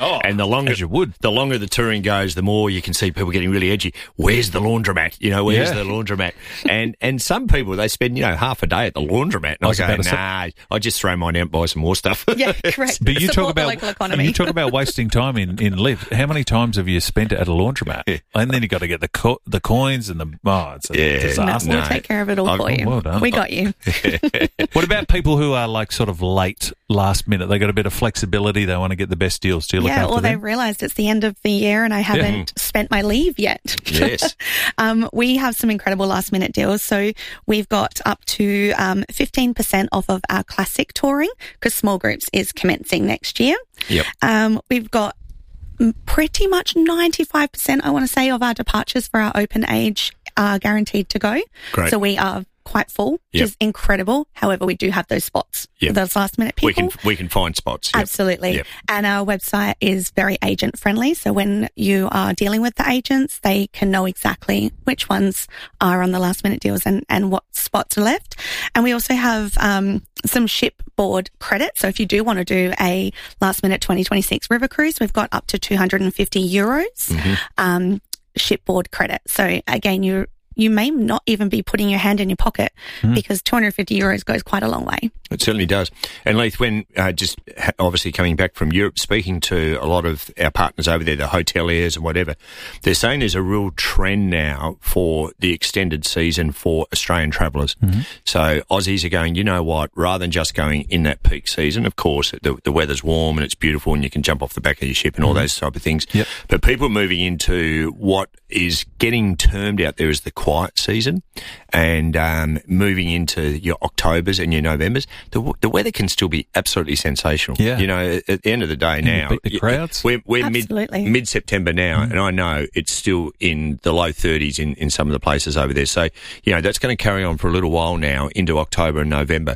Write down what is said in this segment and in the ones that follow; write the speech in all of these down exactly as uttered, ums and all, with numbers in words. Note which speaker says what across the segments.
Speaker 1: Oh,
Speaker 2: and the longer
Speaker 1: as you would.
Speaker 2: the longer the touring goes, the more you can see people getting really edgy. Where's the laundromat? You know, where's
Speaker 1: Yeah.
Speaker 2: the laundromat? And and some people, they spend, you know, half a day at the laundromat. And
Speaker 1: I
Speaker 2: I
Speaker 1: was
Speaker 2: go,
Speaker 1: about to say-
Speaker 2: nah, I just throw mine out and buy some more stuff.
Speaker 3: Yeah, correct.
Speaker 1: But you
Speaker 3: Support
Speaker 1: talk
Speaker 3: the
Speaker 1: about
Speaker 3: local economy.
Speaker 1: you talk about wasting time in in lift. How many times have you spent it at a laundromat?
Speaker 2: Yeah.
Speaker 1: And then you got to get the co- the coins and the oh, it's a
Speaker 2: Yeah.
Speaker 3: No,
Speaker 1: disaster.
Speaker 3: we'll
Speaker 2: No.
Speaker 3: take care of it all
Speaker 2: I've-
Speaker 3: for you.
Speaker 1: well done.
Speaker 3: We got you.
Speaker 1: What about people who are like sort of late, last minute? They got a bit of flexibility. They want to get the best deals. Do you look
Speaker 3: Yeah,
Speaker 1: after
Speaker 3: or
Speaker 1: them?
Speaker 3: they've realised it's the end of the year and I haven't spent my leave yet.
Speaker 2: Yes.
Speaker 3: um, we have some incredible last minute deals. So we've got up to um, fifteen percent off of our classic touring because small groups is commencing next year.
Speaker 2: Yep.
Speaker 3: Um, we've got m- pretty much ninety-five percent, I want to say, of our departures for our open age are guaranteed to go.
Speaker 2: Great.
Speaker 3: So we are quite full, which
Speaker 2: Yep.
Speaker 3: is incredible. However, we do have those spots
Speaker 2: Yep.
Speaker 3: for those last minute people.
Speaker 2: We can we can find spots. Yep.
Speaker 3: Absolutely.
Speaker 2: Yep.
Speaker 3: And our website is very agent friendly. So when you are dealing with the agents, they can know exactly which ones are on the last minute deals and, and what spots are left. And we also have um, some shipboard credit. So if you do want to do a last minute twenty twenty-six river cruise, we've got up to two hundred fifty euros
Speaker 2: Mm-hmm.
Speaker 3: um, shipboard credit. So again, you you may not even be putting your hand in your pocket because two hundred fifty euros goes quite a long way.
Speaker 2: It certainly does. And Leith, when uh, just ha- obviously coming back from Europe, speaking to a lot of our partners over there, the hoteliers and whatever, they're saying there's a real trend now for the extended season for Australian travellers.
Speaker 1: Mm-hmm.
Speaker 2: So Aussies are going, you know what, rather than just going in that peak season, of course, the, the weather's warm and it's beautiful and you can jump off the back of your ship and all those type of things.
Speaker 1: Yep.
Speaker 2: But people are moving into what is getting termed out there as the quiet season and um, moving into your Octobers and your Novembers. The, the weather can still be absolutely sensational.
Speaker 1: Yeah.
Speaker 2: You know, at, at the end of the day
Speaker 1: you
Speaker 2: now,
Speaker 1: beat the crowds.
Speaker 2: we're, we're mid,
Speaker 3: Absolutely.
Speaker 2: mid-September now,
Speaker 1: Mm.
Speaker 2: and I know it's still in the low thirties in, in some of the places over there. So, you know, that's going to carry on for a little while now into October and November.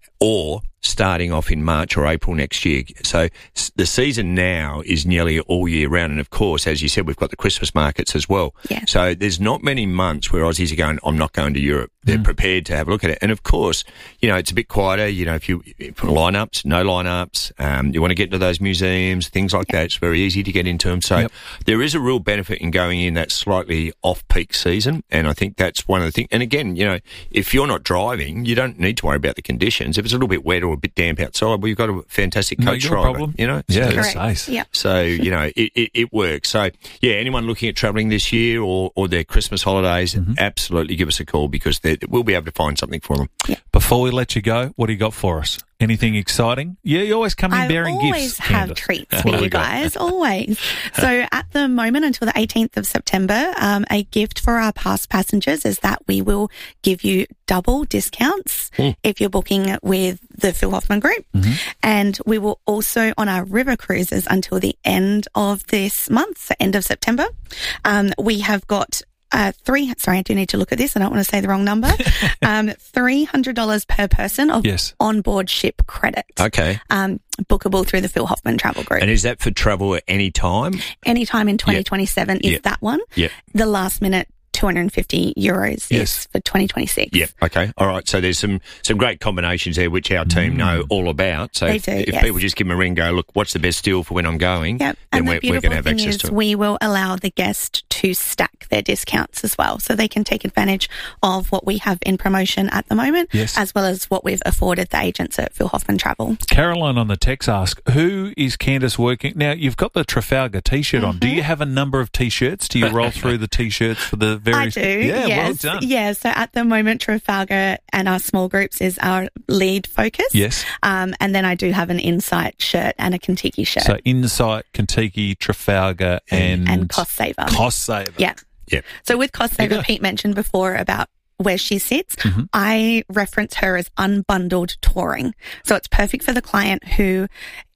Speaker 2: Or starting off in March or April next year. So s- the season now is nearly all year round. And of course, as you said, we've got the Christmas markets as well.
Speaker 3: Yeah.
Speaker 2: So there's not many months where Aussies are going, I'm not going to Europe. They're prepared to have a look at it. And of course, you know, it's a bit quieter. You know, if you, if lineups, no lineups, um, you want to get into those museums, things like that. It's very easy to get into them. So
Speaker 1: Yep.
Speaker 2: there is a real benefit in going in that slightly off-peak season. And I think that's one of the things. And again, you know, if you're not driving, you don't need to worry about the conditions. If it's a little bit wet or a bit damp outside, well, you've got a fantastic
Speaker 1: No,
Speaker 2: coach
Speaker 1: your
Speaker 2: driver,
Speaker 1: problem.
Speaker 2: you know?
Speaker 1: Yeah,
Speaker 2: So-
Speaker 1: that's
Speaker 3: Correct.
Speaker 1: ace.
Speaker 3: Yeah.
Speaker 2: so, you know, it, it, it works. So, yeah, anyone looking at travelling this year or, or their Christmas holidays,
Speaker 1: Mm-hmm.
Speaker 2: absolutely give us a call because they- we'll be able to find something for them.
Speaker 1: Before we let you go, what do you got for us? Anything exciting? Yeah, you always come in
Speaker 3: I
Speaker 1: bearing
Speaker 3: always
Speaker 1: gifts.
Speaker 3: have
Speaker 1: Candace.
Speaker 3: treats
Speaker 1: What
Speaker 3: for
Speaker 1: do we
Speaker 3: you
Speaker 1: got?
Speaker 3: guys, always. So at the moment, until the eighteenth of September, um, a gift for our past passengers is that we will give you double discounts if you're booking with the Phil Hoffman Group. And we will also, on our river cruises until the end of this month, the end of September, um, we have got Uh, three, sorry, I do need to look at this. I don't want to say the wrong number. um, three hundred dollars per person of
Speaker 1: Yes.
Speaker 3: onboard ship credit.
Speaker 2: Okay.
Speaker 3: Um, bookable through the Phil Hoffman Travel Group.
Speaker 2: And is that for travel at any time?
Speaker 3: Anytime in twenty twenty-seven is
Speaker 2: Yep.
Speaker 3: that one.
Speaker 2: Yep.
Speaker 3: The last minute two hundred fifty euros
Speaker 1: Yes.
Speaker 3: is for twenty twenty-six.
Speaker 2: Yep. Okay. All right. So there's some, some great combinations there, which our team know all about. So
Speaker 3: They
Speaker 2: if,
Speaker 3: do,
Speaker 2: if
Speaker 3: yes.
Speaker 2: people just give them a ring, go, look, what's the best deal for when I'm going?
Speaker 3: Yep.
Speaker 2: Then
Speaker 3: And
Speaker 2: we're,
Speaker 3: the
Speaker 2: we're
Speaker 3: beautiful
Speaker 2: going to have
Speaker 3: thing
Speaker 2: access
Speaker 3: is
Speaker 2: to it.
Speaker 3: we will allow the guest to stack their discounts as well. So they can take advantage of what we have in promotion at the moment,
Speaker 1: Yes.
Speaker 3: as well as what we've afforded the agents at Phil Hoffman Travel.
Speaker 1: Caroline on the text asks, who is Candace working? Now, you've got the Trafalgar T-shirt on. Do you have a number of T-shirts? Do you roll through the T-shirts for the various...
Speaker 3: I do.
Speaker 1: Yeah,
Speaker 3: yes.
Speaker 1: well done.
Speaker 3: Yeah. So at the moment, Trafalgar and our small groups is our lead focus.
Speaker 1: Yes.
Speaker 3: Um, and then I do have an Insight shirt and a Kentucky shirt.
Speaker 1: So Insight, Kentucky, Trafalgar, and...
Speaker 3: and Cost Saver.
Speaker 1: Cost Saver.
Speaker 3: Yeah.
Speaker 2: Yep.
Speaker 3: So with Cost Saver,
Speaker 1: Yeah.
Speaker 3: Pete mentioned before about where she sits.
Speaker 1: Mm-hmm.
Speaker 3: I reference her as unbundled touring. So it's perfect for the client who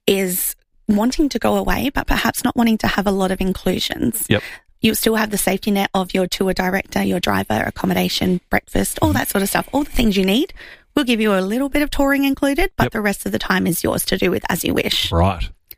Speaker 3: is wanting to go away, but perhaps not wanting to have a lot of inclusions.
Speaker 1: Yep.
Speaker 3: You still have the safety net of your tour director, your driver, accommodation, breakfast, all that sort of stuff, all the things you need. We'll give you a little bit of touring included, but
Speaker 1: Yep.
Speaker 3: the rest of the time is yours to do with as you wish.
Speaker 1: Right.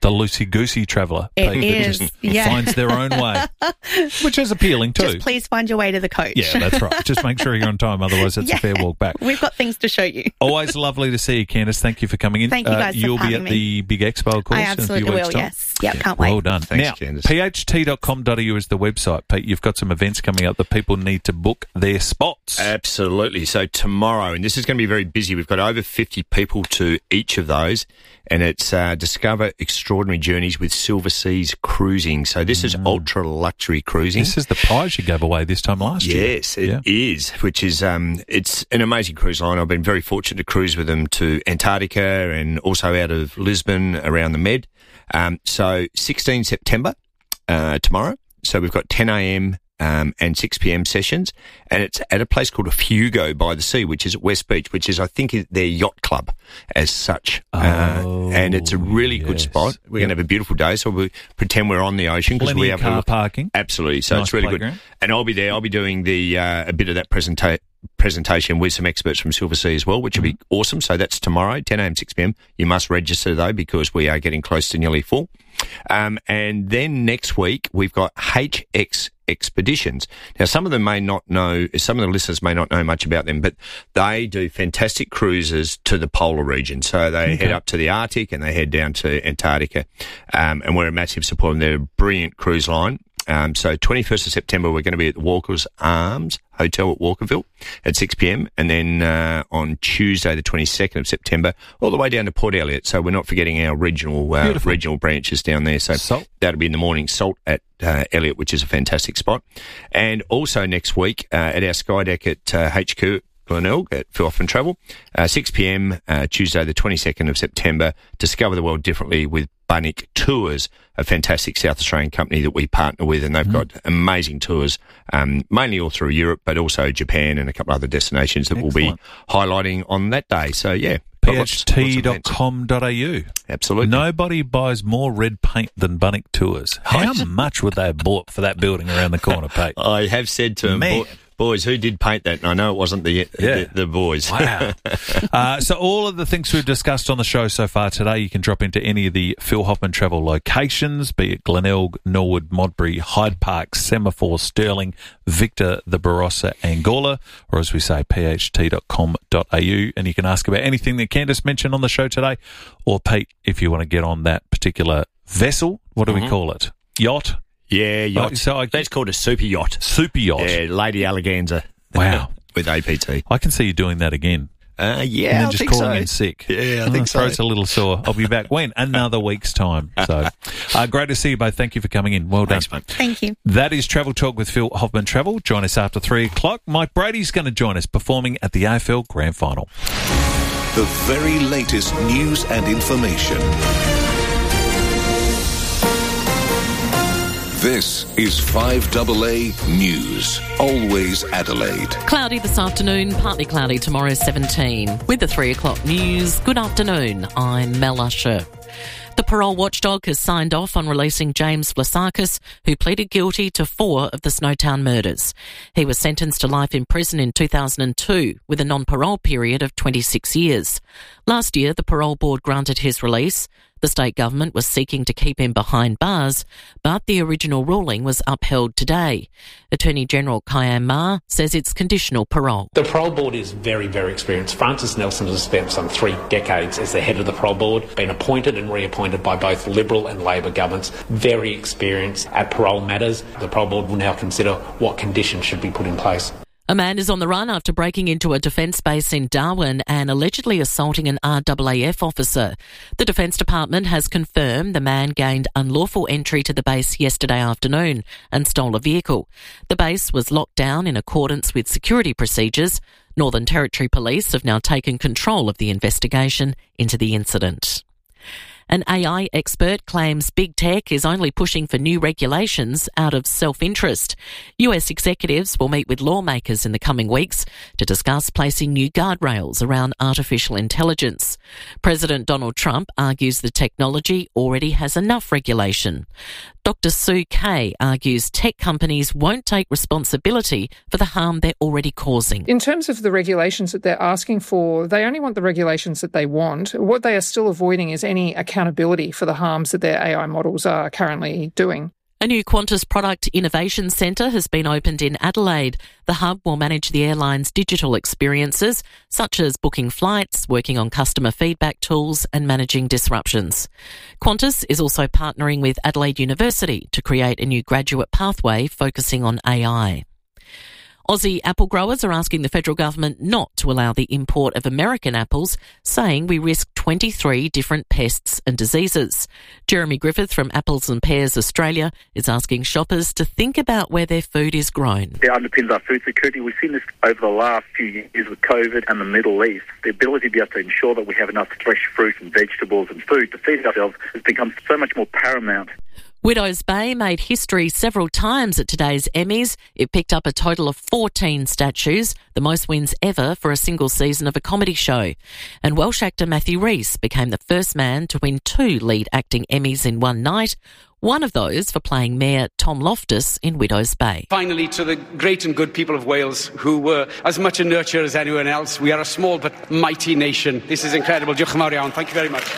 Speaker 1: The loosey-goosey traveller.
Speaker 3: It
Speaker 1: They
Speaker 3: is,
Speaker 1: just
Speaker 3: yeah.
Speaker 1: finds their own way, which is appealing too.
Speaker 3: Just please find your way to the coach.
Speaker 1: Yeah, that's right. Just make sure you're on time, otherwise it's
Speaker 3: Yeah.
Speaker 1: a fair walk back.
Speaker 3: We've got things to show you.
Speaker 1: Always lovely to see you, Candice. Thank you for coming in.
Speaker 3: Thank you guys for
Speaker 1: You'll be
Speaker 3: having
Speaker 1: at
Speaker 3: me.
Speaker 1: the Big Expo, of course,
Speaker 3: I
Speaker 1: in a
Speaker 3: absolutely
Speaker 1: few weeks'
Speaker 3: will,
Speaker 1: time.
Speaker 3: yes. Yep, can't wait.
Speaker 1: Well done.
Speaker 2: Thanks,
Speaker 1: now,
Speaker 2: Candice.
Speaker 1: p h t dot com dot a u is the website, Pete. You've got some events coming up that people need to book their spots.
Speaker 2: Absolutely. So tomorrow, and this is going to be very busy, we've got over fifty people to each of those, and it's uh, Discover Extraordinary Journeys with Silver Seas Cruising. So this is ultra luxury cruising.
Speaker 1: This is the prize you gave away this time last year.
Speaker 2: Yes, it is,
Speaker 1: Yeah.
Speaker 2: which is, um, it's an amazing cruise line. I've been very fortunate to cruise with them to Antarctica and also out of Lisbon around the Med. Um, so sixteenth September, uh, tomorrow. So we've got ten a.m. Um, and six p.m. sessions, and it's at a place called a Fugo by the Sea, which is at West Beach, which is, I think, is their yacht club as such.
Speaker 1: Oh,
Speaker 2: uh, and it's a really good
Speaker 1: yes.
Speaker 2: spot. We're going to have a beautiful day, so we pretend we're on the ocean because
Speaker 1: Plenty
Speaker 2: we
Speaker 1: of
Speaker 2: have a
Speaker 1: car
Speaker 2: look.
Speaker 1: parking.
Speaker 2: Absolutely. So
Speaker 1: Nice
Speaker 2: it's really
Speaker 1: playground.
Speaker 2: good. And I'll be there. I'll be doing the uh, a bit of that presenta- presentation with some experts from Silver Sea as well, which will be awesome. So that's tomorrow, ten a.m., six p.m. You must register, though, because we are getting close to nearly full. Um, and then next week, we've got H X Expeditions. Now, some of them may not know, some of the listeners may not know much about them, but they do fantastic cruises to the polar region. So they
Speaker 1: Okay.
Speaker 2: head up to the Arctic and they head down to Antarctica. Um, and we're a massive supporter. They're a brilliant cruise line. Um, so twenty-first of September, we're going to be at the Walker's Arms Hotel at Walkerville at six p.m. And then uh, on Tuesday, the twenty-second of September, all the way down to Port Elliot. So we're not forgetting our regional uh,
Speaker 1: Beautiful.
Speaker 2: regional branches down there. So
Speaker 1: Salt.
Speaker 2: that'll be in the morning. Salt at uh, Elliot, which is a fantastic spot. And also next week uh, at our Skydeck at uh, H Q Glenelg at Phil Hoffman Travel, uh, six p.m. Uh, Tuesday, the twenty-second of September. Discover the world differently with Bunnick Tours, a fantastic South Australian company that we partner with, and they've got amazing tours, um, mainly all through Europe, but also Japan and a couple of other destinations that
Speaker 1: Excellent.
Speaker 2: we'll be highlighting on that day. So yeah,
Speaker 1: p
Speaker 2: got lots-
Speaker 1: h
Speaker 2: lots
Speaker 1: t
Speaker 2: of
Speaker 1: dot
Speaker 2: events.
Speaker 1: com dot a u.
Speaker 2: Absolutely.
Speaker 1: Nobody buys more red paint than Bunnick Tours. How much would they have bought for that building around the corner, Pete?
Speaker 2: I have said to them,
Speaker 1: Man.
Speaker 2: "Bo- boys, who did paint that?" And I know it wasn't the
Speaker 1: Yeah.
Speaker 2: the, the boys.
Speaker 1: Wow. uh, so all of the things we've discussed on the show so far today, you can drop into any of the Phil Hoffman Travel locations, be it Glenelg, Norwood, Modbury, Hyde Park, Semaphore, Stirling, Victor, the Barossa, Angola, or as we say, p h t dot com dot a u. And you can ask about anything that Candice mentioned on the show today, or Pete, if you want to get on that particular vessel. What do we call it? Yacht?
Speaker 2: Yeah, yacht.
Speaker 1: Oh, so I-
Speaker 2: That's called a super yacht.
Speaker 1: Super yacht.
Speaker 2: Yeah, Lady Alleganza.
Speaker 1: Wow.
Speaker 2: With A P T.
Speaker 1: I can see you doing that again.
Speaker 2: Uh, yeah,
Speaker 1: And then
Speaker 2: I
Speaker 1: just
Speaker 2: think
Speaker 1: calling
Speaker 2: so.
Speaker 1: in sick.
Speaker 2: Yeah, I
Speaker 1: Oh,
Speaker 2: think so.
Speaker 1: Throat's a little sore. I'll be back when? Another week's time. So, uh, great to see you both. Thank you for coming in. Well done.
Speaker 2: Thanks, mate.
Speaker 3: Thank you.
Speaker 1: That is Travel Talk with Phil Hoffman Travel. Join us after three o'clock. Mike Brady's going to join us performing at the A F L Grand Final.
Speaker 4: The very latest news and information. This is five A A News. Always Adelaide.
Speaker 5: Cloudy this afternoon, partly cloudy tomorrow, seventeen. With the three o'clock news, good afternoon. I'm Mel Usher. The parole watchdog has signed off on releasing James Vlasakis, who pleaded guilty to four of the Snowtown murders. He was sentenced to life in prison in two thousand two, with a non-parole period of twenty-six years. Last year, the parole board granted his release. The state government was seeking to keep him behind bars, but the original ruling was upheld today. Attorney General Kyan Ma says it's conditional parole.
Speaker 6: The parole board is very, very experienced. Francis Nelson has spent some three decades as the head of the parole board, been appointed and reappointed by both Liberal and Labor governments, very experienced at parole matters. The parole board will now consider what conditions should be put in place.
Speaker 5: A man is on the run after breaking into a defence base in Darwin and allegedly assaulting an R A A F officer. The Defence Department has confirmed the man gained unlawful entry to the base yesterday afternoon and stole a vehicle. The base was locked down in accordance with security procedures. Northern Territory Police have now taken control of the investigation into the incident. An A I expert claims big tech is only pushing for new regulations out of self-interest. U S executives will meet with lawmakers in the coming weeks to discuss placing new guardrails around artificial intelligence. President Donald Trump argues the technology already has enough regulation. Doctor Sue Kay argues tech companies won't take responsibility for the harm they're already causing.
Speaker 7: In terms of the regulations that they're asking for, they only want the regulations that they want. What they are still avoiding is any accountability for the harms that their A I models are currently doing.
Speaker 5: A new Qantas Product Innovation Centre has been opened in Adelaide. The hub will manage the airline's digital experiences, such as booking flights, working on customer feedback tools and managing disruptions. Qantas is also partnering with Adelaide University to create a new graduate pathway focusing on A I. Aussie apple growers are asking the federal government not to allow the import of American apples, saying we risk twenty-three different pests and diseases. Jeremy Griffith from Apples and Pears Australia is asking shoppers to think about where their food is grown.
Speaker 8: It underpins our food security. We've seen this over the last few years with COVID and the Middle East. The ability to be able to ensure that we have enough fresh fruit and vegetables and food to feed ourselves has become so much more paramount.
Speaker 5: Widows Bay made history several times at today's Emmys. It picked up a total of fourteen statues, the most wins ever for a single season of a comedy show. And Welsh actor Matthew Rhys became the first man to win two lead acting Emmys in one night, one of those for playing Mayor Tom Loftus in Widows Bay.
Speaker 9: Finally, to the great and good people of Wales, who were as much a nurture as anyone else, we are a small but mighty nation. This is incredible. Diolch yn fawr iawn. Thank you very much.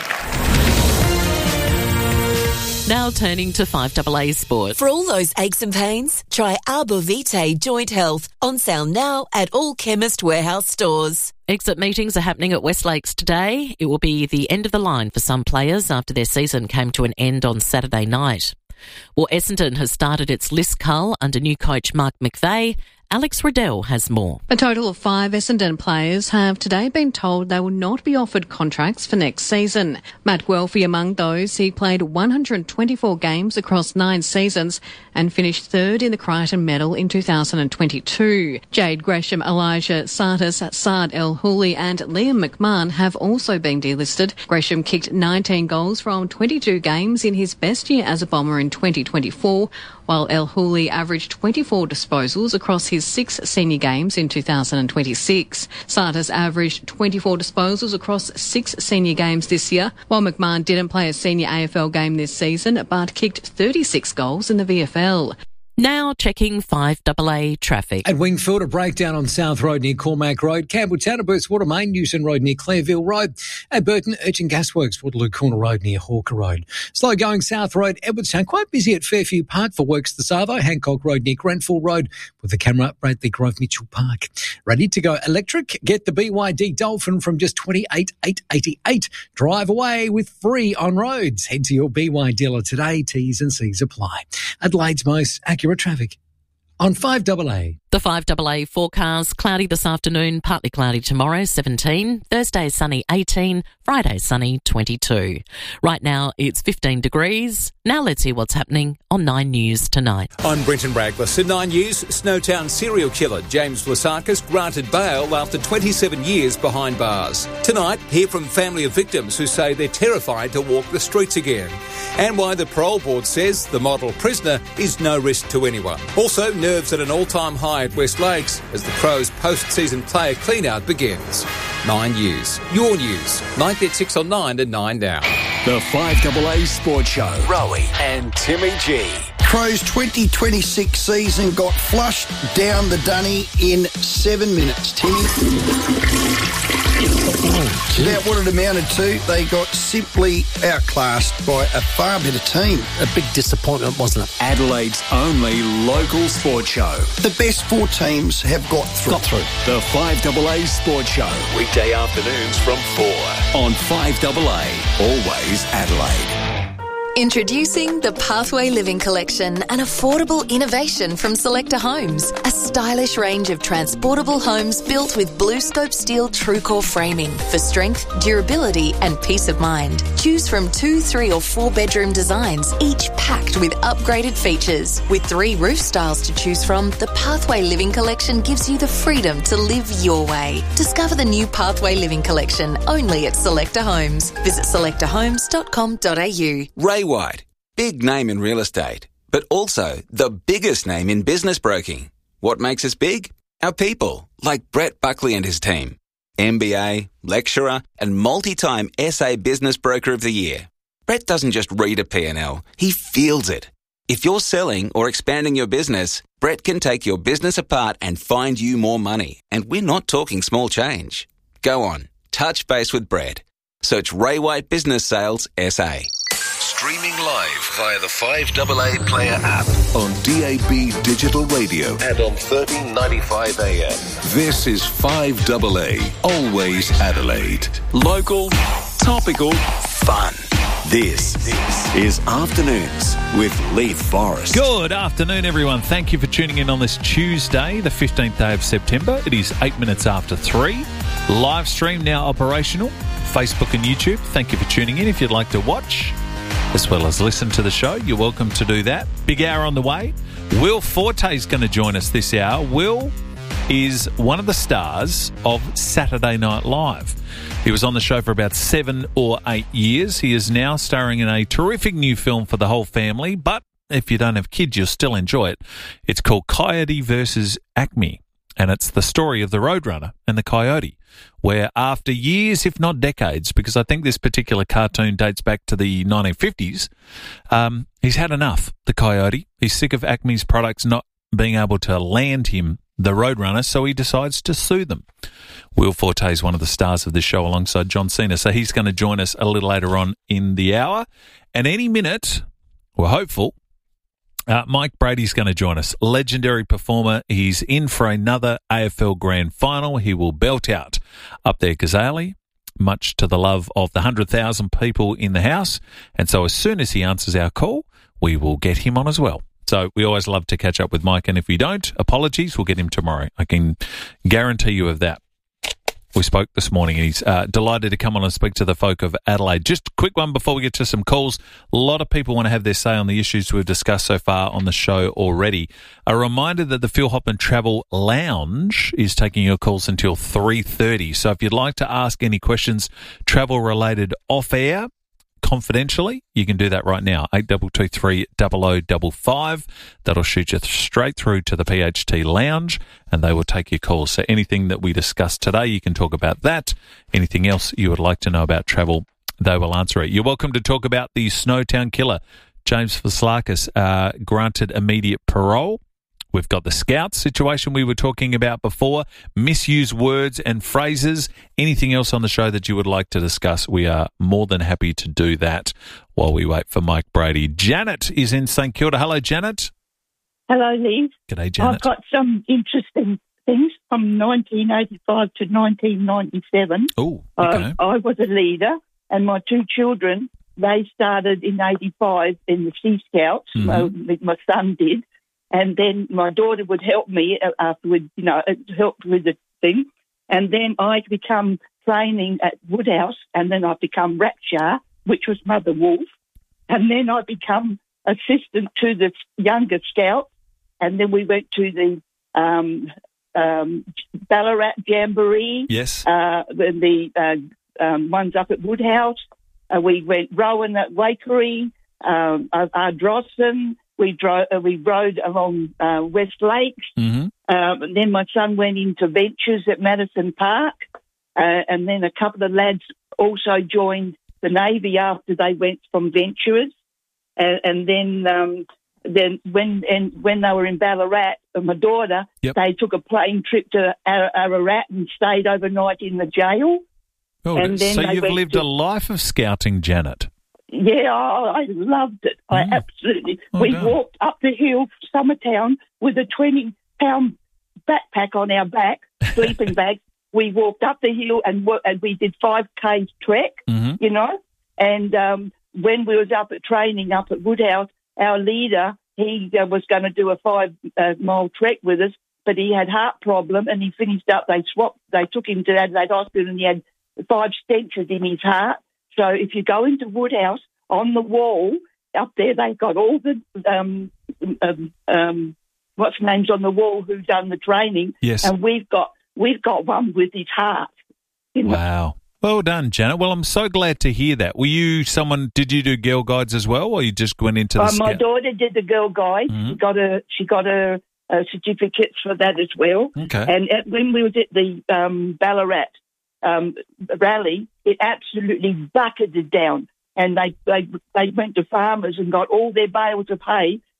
Speaker 5: Now turning to five A A Sport.
Speaker 10: For all those aches and pains, try Arbor-Vitae Joint Health, on sale now at all Chemist Warehouse stores.
Speaker 5: Exit meetings are happening at West Lakes today. It will be the end of the line for some players after their season came to an end on Saturday night. Well, Essendon has started its list cull under new coach Mark McVeigh. Alex Riddell has more.
Speaker 11: A total of five Essendon players have today been told they will not be offered contracts for next season. Matt Guelphy among those. He played one hundred twenty-four games across nine seasons and finished third in the Crichton Medal in two thousand twenty-two. Jade Gresham, Elijah Sartis, Saad El Houli and Liam McMahon have also been delisted. Gresham kicked nineteen goals from twenty-two games in his best year as a Bomber in twenty twenty-four, while El Houli averaged twenty-four disposals across his six senior games in two thousand twenty-six. Sartis averaged twenty-four disposals across six senior games this year, while McMahon didn't play a senior A F L game this season but kicked thirty-six goals in the V F L.
Speaker 5: Now checking five A A traffic.
Speaker 12: At Wingfield, a breakdown on South Road near Cormac Road. Campbelltown, Burt's Water Main, Newton Road near Clareville Road. At Burton, Urchin Gasworks, Waterloo Corner Road near Hawker Road. Slow going South Road, Edwardstown. Quite busy at Fairview Park for works this Arvo. Hancock Road near Grenfell Road. With the camera, Bradley Grove Mitchell Park. Ready to go electric? Get the B Y D Dolphin from just twenty-eight thousand eight hundred eighty-eight. Drive away with free on roads. Head to your B Y dealer today. T's and C's apply. Adelaide's most accurate traffic on five A A.
Speaker 5: The five A A forecast: cloudy this afternoon, partly cloudy tomorrow, seventeen. Thursday sunny, eighteen. Friday sunny, twenty-two. Right now it's fifteen degrees. Now let's hear what's happening on Nine News tonight.
Speaker 13: I'm Brenton Braglis. In Nine News, Snowtown serial killer James Vlasakis granted bail after twenty-seven years behind bars. Tonight, hear from family of victims who say they're terrified to walk the streets again. And why the parole board says the model prisoner is no risk to anyone. Also, nerves at an all-time high at West Lakes as the Crows post-season player clean-out begins. Nine News, your news. ninety at six on nine and nine now.
Speaker 14: The five A A Sports Show. Rowie and Timmy G.
Speaker 15: Crows twenty twenty-six season got flushed down the dunny in seven minutes, Timmy. About what it amounted to, they got simply outclassed by a far better team.
Speaker 14: A big disappointment, wasn't it? Adelaide's only local sports show.
Speaker 15: The best four teams have got through.
Speaker 14: Got through. The five A A Sports Show. Weekday afternoons from four on five A A. Always Adelaide.
Speaker 16: Introducing the Pathway Living Collection, an affordable innovation from Selector Homes. A stylish range of transportable homes built with BlueScope steel TrueCore framing for strength, durability and peace of mind. Choose from two, three or four bedroom designs, each packed with upgraded features. With three roof styles to choose from, the Pathway Living Collection gives you the freedom to live your way. Discover the new Pathway Living Collection only at Selector Homes. Visit selector homes dot com dot a u.
Speaker 17: Ray White, big name in real estate, but also the biggest name in business broking. What makes us big? Our people, like Brett Buckley and his team. M B A, lecturer, and multi-time S A Business Broker of the Year. Brett doesn't just read a P and L, he feels it. If you're selling or expanding your business, Brett can take your business apart and find you more money. And we're not talking small change. Go on, touch base with Brett. Search Ray White Business Sales S A.
Speaker 4: Streaming live via the five A A Player app on D A B Digital Radio and on thirteen ninety-five A M. This is five A A, always Adelaide.
Speaker 14: Local, topical, fun. This is Afternoons with Leith Forrest.
Speaker 1: Good afternoon, everyone. Thank you for tuning in on this Tuesday, the fifteenth day of September. It is eight minutes after three. Live stream now operational. Facebook and YouTube. Thank you for tuning in. If you'd like to watch as well as listen to the show, you're welcome to do that. Big hour on the way. Will Forte is going to join us this hour. Will is one of the stars of Saturday Night Live. He was on the show for about seven or eight years. He is now starring in a terrific new film for the whole family, but if you don't have kids, you'll still enjoy it. It's called Coyote versus Acme, and it's the story of the Roadrunner and the Coyote, where after years, if not decades, because I think this particular cartoon dates back to the nineteen fifties, um, he's had enough, the Coyote. He's sick of Acme's products not being able to land him the Roadrunner, so he decides to sue them. Will Forte is one of the stars of this show alongside John Cena, so he's going to join us a little later on in the hour. And any minute, we're hopeful, uh, Mike Brady's going to join us. Legendary performer. He's in for another A F L Grand Final. He will belt out up there, Gazali, much to the love of the one hundred thousand people in the house. And so as soon as he answers our call, we will get him on as well. So we always love to catch up with Mike, and if we don't, apologies, we'll get him tomorrow. I can guarantee you of that. We spoke this morning, and he's uh, delighted to come on and speak to the folk of Adelaide. Just a quick one before we get to some calls. A lot of people want to have their say on the issues we've discussed so far on the show already. A reminder that the Phil Hoffman Travel Lounge is taking your calls until three thirty. So if you'd like to ask any questions travel-related off-air, confidentially, you can do that right now. eight two two three, zero zero five five. That'll shoot you straight through to the P H T Lounge, and they will take your calls. So anything that we discussed today, you can talk about that. Anything else you would like to know about travel, they will answer it. You're welcome to talk about the Snowtown killer, James Vlassakis, uh, granted immediate parole. We've got the Scouts situation we were talking about before, misused words and phrases. Anything else on the show that you would like to discuss, we are more than happy to do that while we wait for Mike Brady. Janet is in St Kilda. Hello, Janet.
Speaker 18: Hello, Lee.
Speaker 1: G'day, Janet.
Speaker 18: I've got some interesting things from nineteen eighty-five to nineteen ninety-seven.
Speaker 1: Oh, okay.
Speaker 18: Uh, I was a leader, and my two children, they started in eighty-five in the Sea Scouts. Mm-hmm. My, my son did. And then my daughter would help me afterwards, you know, help with the thing. And then I become training at Woodhouse, and then I become Rapture, which was Mother Wolf. And then I become assistant to the younger Scout. And then we went to the um, um, Ballarat Jamboree.
Speaker 1: Yes.
Speaker 18: Uh, the uh, um, ones up at Woodhouse. Uh, we went rowing at Waikerie, um, Ardrossan. We drove. Uh, we rode along uh, West Lakes.
Speaker 1: Mm-hmm.
Speaker 18: Um, and then my son went into Ventures at Madison Park, uh, and then a couple of lads also joined the Navy after they went from Ventures. And, and then, um, then when and when they were in Ballarat, uh, my daughter,
Speaker 1: yep.
Speaker 18: they took a plane trip to Ar- Ararat and stayed overnight in the jail.
Speaker 1: Oh,
Speaker 18: and then
Speaker 1: so
Speaker 18: they
Speaker 1: you've
Speaker 18: went
Speaker 1: lived
Speaker 18: to-
Speaker 1: a life of scouting, Janet.
Speaker 18: Yeah, I, I loved it. I
Speaker 1: Mm.
Speaker 18: absolutely.
Speaker 1: Oh,
Speaker 18: we
Speaker 1: no.
Speaker 18: walked up the hill, Summertown, with a twenty-pound backpack on our back, sleeping bag. We walked up the hill and, wo- and we did five K trek,
Speaker 1: Mm-hmm.
Speaker 18: you know. And um, when we was up at training up at Woodhouse, our leader, he uh, was going to do a five-mile uh, trek with us, but he had heart problem and he finished up. They swapped. They took him to Adelaide Hospital and he had five stents in his heart. So if you go into Woodhouse, on the wall up there, they've got all the, um, um, um, what's names on the wall who've done the training.
Speaker 1: Yes.
Speaker 18: And we've got we've got one with his heart. You know?
Speaker 1: Wow. Well done, Janet. Well, I'm so glad to hear that. Were you someone, did you do Girl Guides as well, or you just went into the
Speaker 18: Uh, my
Speaker 1: Scout?
Speaker 18: daughter did the Girl Guide.
Speaker 1: Mhm.
Speaker 18: She got a she got a, a certificates for that as well.
Speaker 1: Okay.
Speaker 18: And at, when we was at the um, Ballarat um, rally, it absolutely bucketed down. And they, they they went to farmers and got all their bales of hay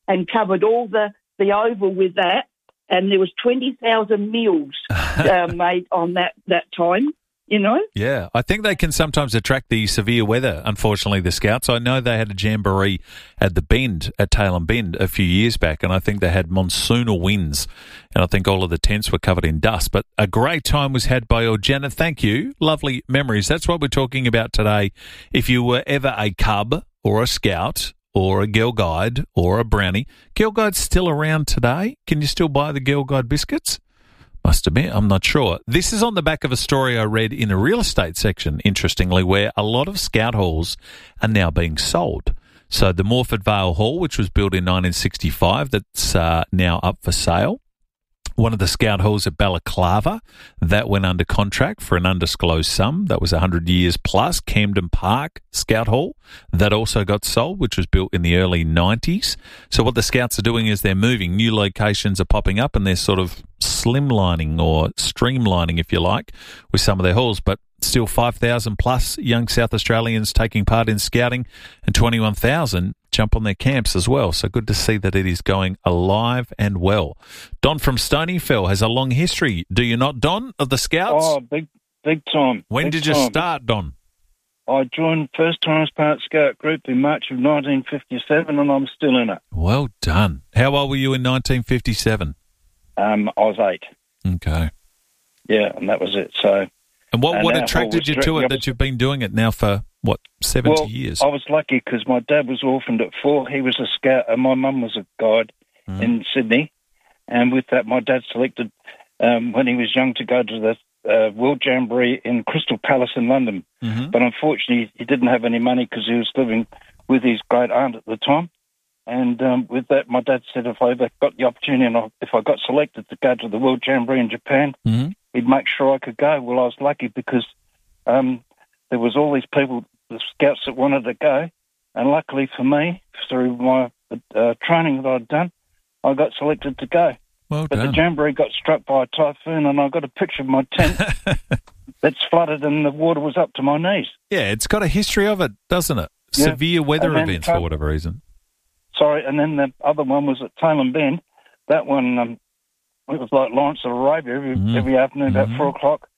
Speaker 18: and covered all the, the oval with that. And there was twenty thousand meals uh, made on that, that time, you know.
Speaker 1: Yeah, I think they can sometimes attract the severe weather, unfortunately, the Scouts. I know they had a jamboree at the Bend, at Tailem Bend, a few years back, and I think they had monsoonal winds, and I think all of the tents were covered in dust. But a great time was had by all. Janet, thank you. Lovely memories. That's what we're talking about today. If you were ever a cub or a scout or a Girl Guide or a brownie, Girl Guide's still around today. Can you still buy the Girl Guide biscuits? Must admit, I'm not sure. This is on the back of a story I read in the real estate section, interestingly, where a lot of scout halls are now being sold. So the Morford Vale Hall, which was built in nineteen sixty-five, that's uh, now up for sale. One of the scout halls at Balaclava, that went under contract for an undisclosed sum. That was one hundred years plus. Camden Park Scout Hall, that also got sold, which was built in the early nineties. So what the Scouts are doing is they're moving. New locations are popping up and they're sort of slimlining or streamlining, if you like, with some of their halls. But still five thousand plus young South Australians taking part in scouting and twenty-one thousand jump on their camps as well. So good to see that it is going alive and well. Don from Stonyfell has a long history. Do you not, Don, of the Scouts?
Speaker 19: Oh, big big time.
Speaker 1: When
Speaker 19: big
Speaker 1: did you
Speaker 19: time.
Speaker 1: start, Don?
Speaker 19: I joined First Times Part Scout Group in March of nineteen fifty-seven, and I'm still in it.
Speaker 1: Well done. How old were you in nineteen fifty-seven?
Speaker 19: Um, I was eight.
Speaker 1: Okay.
Speaker 19: Yeah, and that was it. So,
Speaker 1: And what,
Speaker 19: and
Speaker 1: what
Speaker 19: our
Speaker 1: attracted
Speaker 19: hall
Speaker 1: you
Speaker 19: was
Speaker 1: to
Speaker 19: directly
Speaker 1: it that you've been doing it now for, what, seventy
Speaker 19: well,
Speaker 1: years?
Speaker 19: I was lucky because my dad was orphaned at four. He was a scout, and my mum was a guide
Speaker 1: Mm.
Speaker 19: in Sydney. And with that, my dad selected, um, when he was young, to go to the uh, World Jamboree in Crystal Palace in London.
Speaker 1: Mm-hmm.
Speaker 19: But unfortunately, he didn't have any money because he was living with his great aunt at the time. And um, with that, my dad said if I ever got the opportunity and I, if I got selected to go to the World Jamboree in Japan,
Speaker 1: mm-hmm.
Speaker 19: he'd make sure I could go. Well, I was lucky because um, there was all these people, the scouts that wanted to go. And luckily for me, through my uh, training that I'd done, I got selected to go.
Speaker 1: Well
Speaker 19: but
Speaker 1: done.
Speaker 19: the Jamboree got struck by a typhoon, and I got a picture of my tent that's flooded and the water was up to my knees.
Speaker 1: Yeah, it's got a history of it, doesn't it?
Speaker 19: Yeah.
Speaker 1: Severe weather
Speaker 19: And then
Speaker 1: events
Speaker 19: come-
Speaker 1: for whatever reason.
Speaker 19: Sorry, and then the other one was at Tailem Bend. That one, um, it was like Lawrence of Arabia every,
Speaker 1: Mhm.
Speaker 19: every afternoon about
Speaker 1: Mhm.
Speaker 19: four o'clock.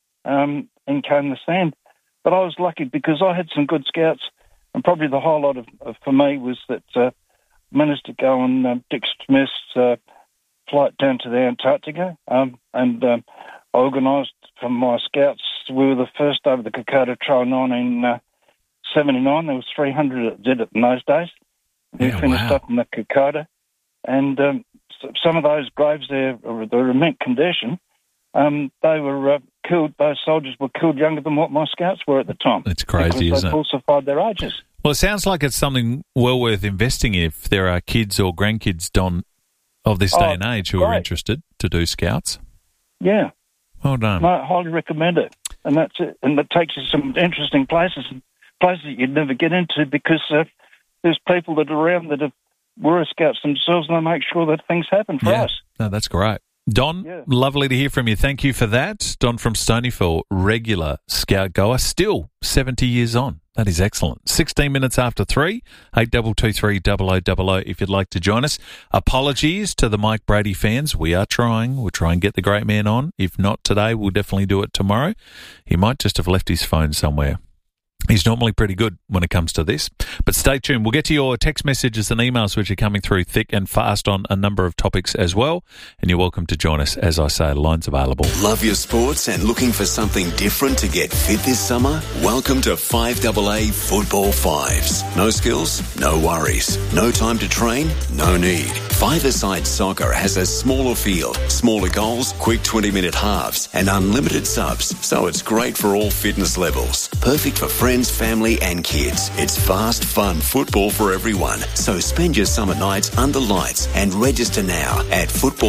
Speaker 19: Um, in came the sand. But I was lucky because I had some good scouts, and probably the highlight of, of for me was that uh, managed to go on um, Dick Smith's uh, flight down to the Antarctica, um, and um, I organised for my scouts. We were the first over the Kokoda Trail in nineteen seventy-nine. There was three hundred that did it in those days. We
Speaker 1: Yeah,
Speaker 19: finished
Speaker 1: wow.
Speaker 19: up in the Kokoda, and um, s- some of those graves there, are- they're in mint condition. Um, they were uh, killed. Those soldiers were killed younger than what my scouts were at the time.
Speaker 1: It's crazy,
Speaker 19: because
Speaker 1: isn't
Speaker 19: they
Speaker 1: it?
Speaker 19: falsified their ages.
Speaker 1: Well, it sounds like it's something well worth investing in if there are kids or grandkids, Don, of this day
Speaker 19: Oh,
Speaker 1: and age who are
Speaker 19: great.
Speaker 1: interested to do Scouts.
Speaker 19: Yeah.
Speaker 1: Well done.
Speaker 19: No, I highly recommend it. And that's it. And it takes you to some interesting places, places that you'd never get into because uh, there's people that are around that have, were Scouts themselves and they make sure that things happen for
Speaker 1: Yeah.
Speaker 19: us.
Speaker 1: No, that's great. Don,
Speaker 19: Yeah.
Speaker 1: lovely to hear from you. Thank you for that. Don from Stonyfell, regular Scout goer, still seventy years on. That is excellent. sixteen minutes after three, eight two two three, double oh double oh if you'd like to join us. Apologies to the Mike Brady fans. We are trying. We'll try and get the great man on. If not today, we'll definitely do it tomorrow. He might just have left his phone somewhere. He's normally pretty good when it comes to this. But stay tuned. We'll get to your text messages and emails, which are coming through thick and fast on a number of topics as well. And you're welcome to join us. As I say, lines available.
Speaker 14: Love your sports and looking for something different to get fit this summer? Welcome to five A A Football Fives. No skills? No worries. No time to train? No need. Five-a-side soccer has a smaller field, smaller goals, quick twenty-minute halves, and unlimited subs, so it's great for all fitness levels. Perfect for friends, family, and kids. It's fast, fun football for everyone. So spend your summer nights under lights and register now at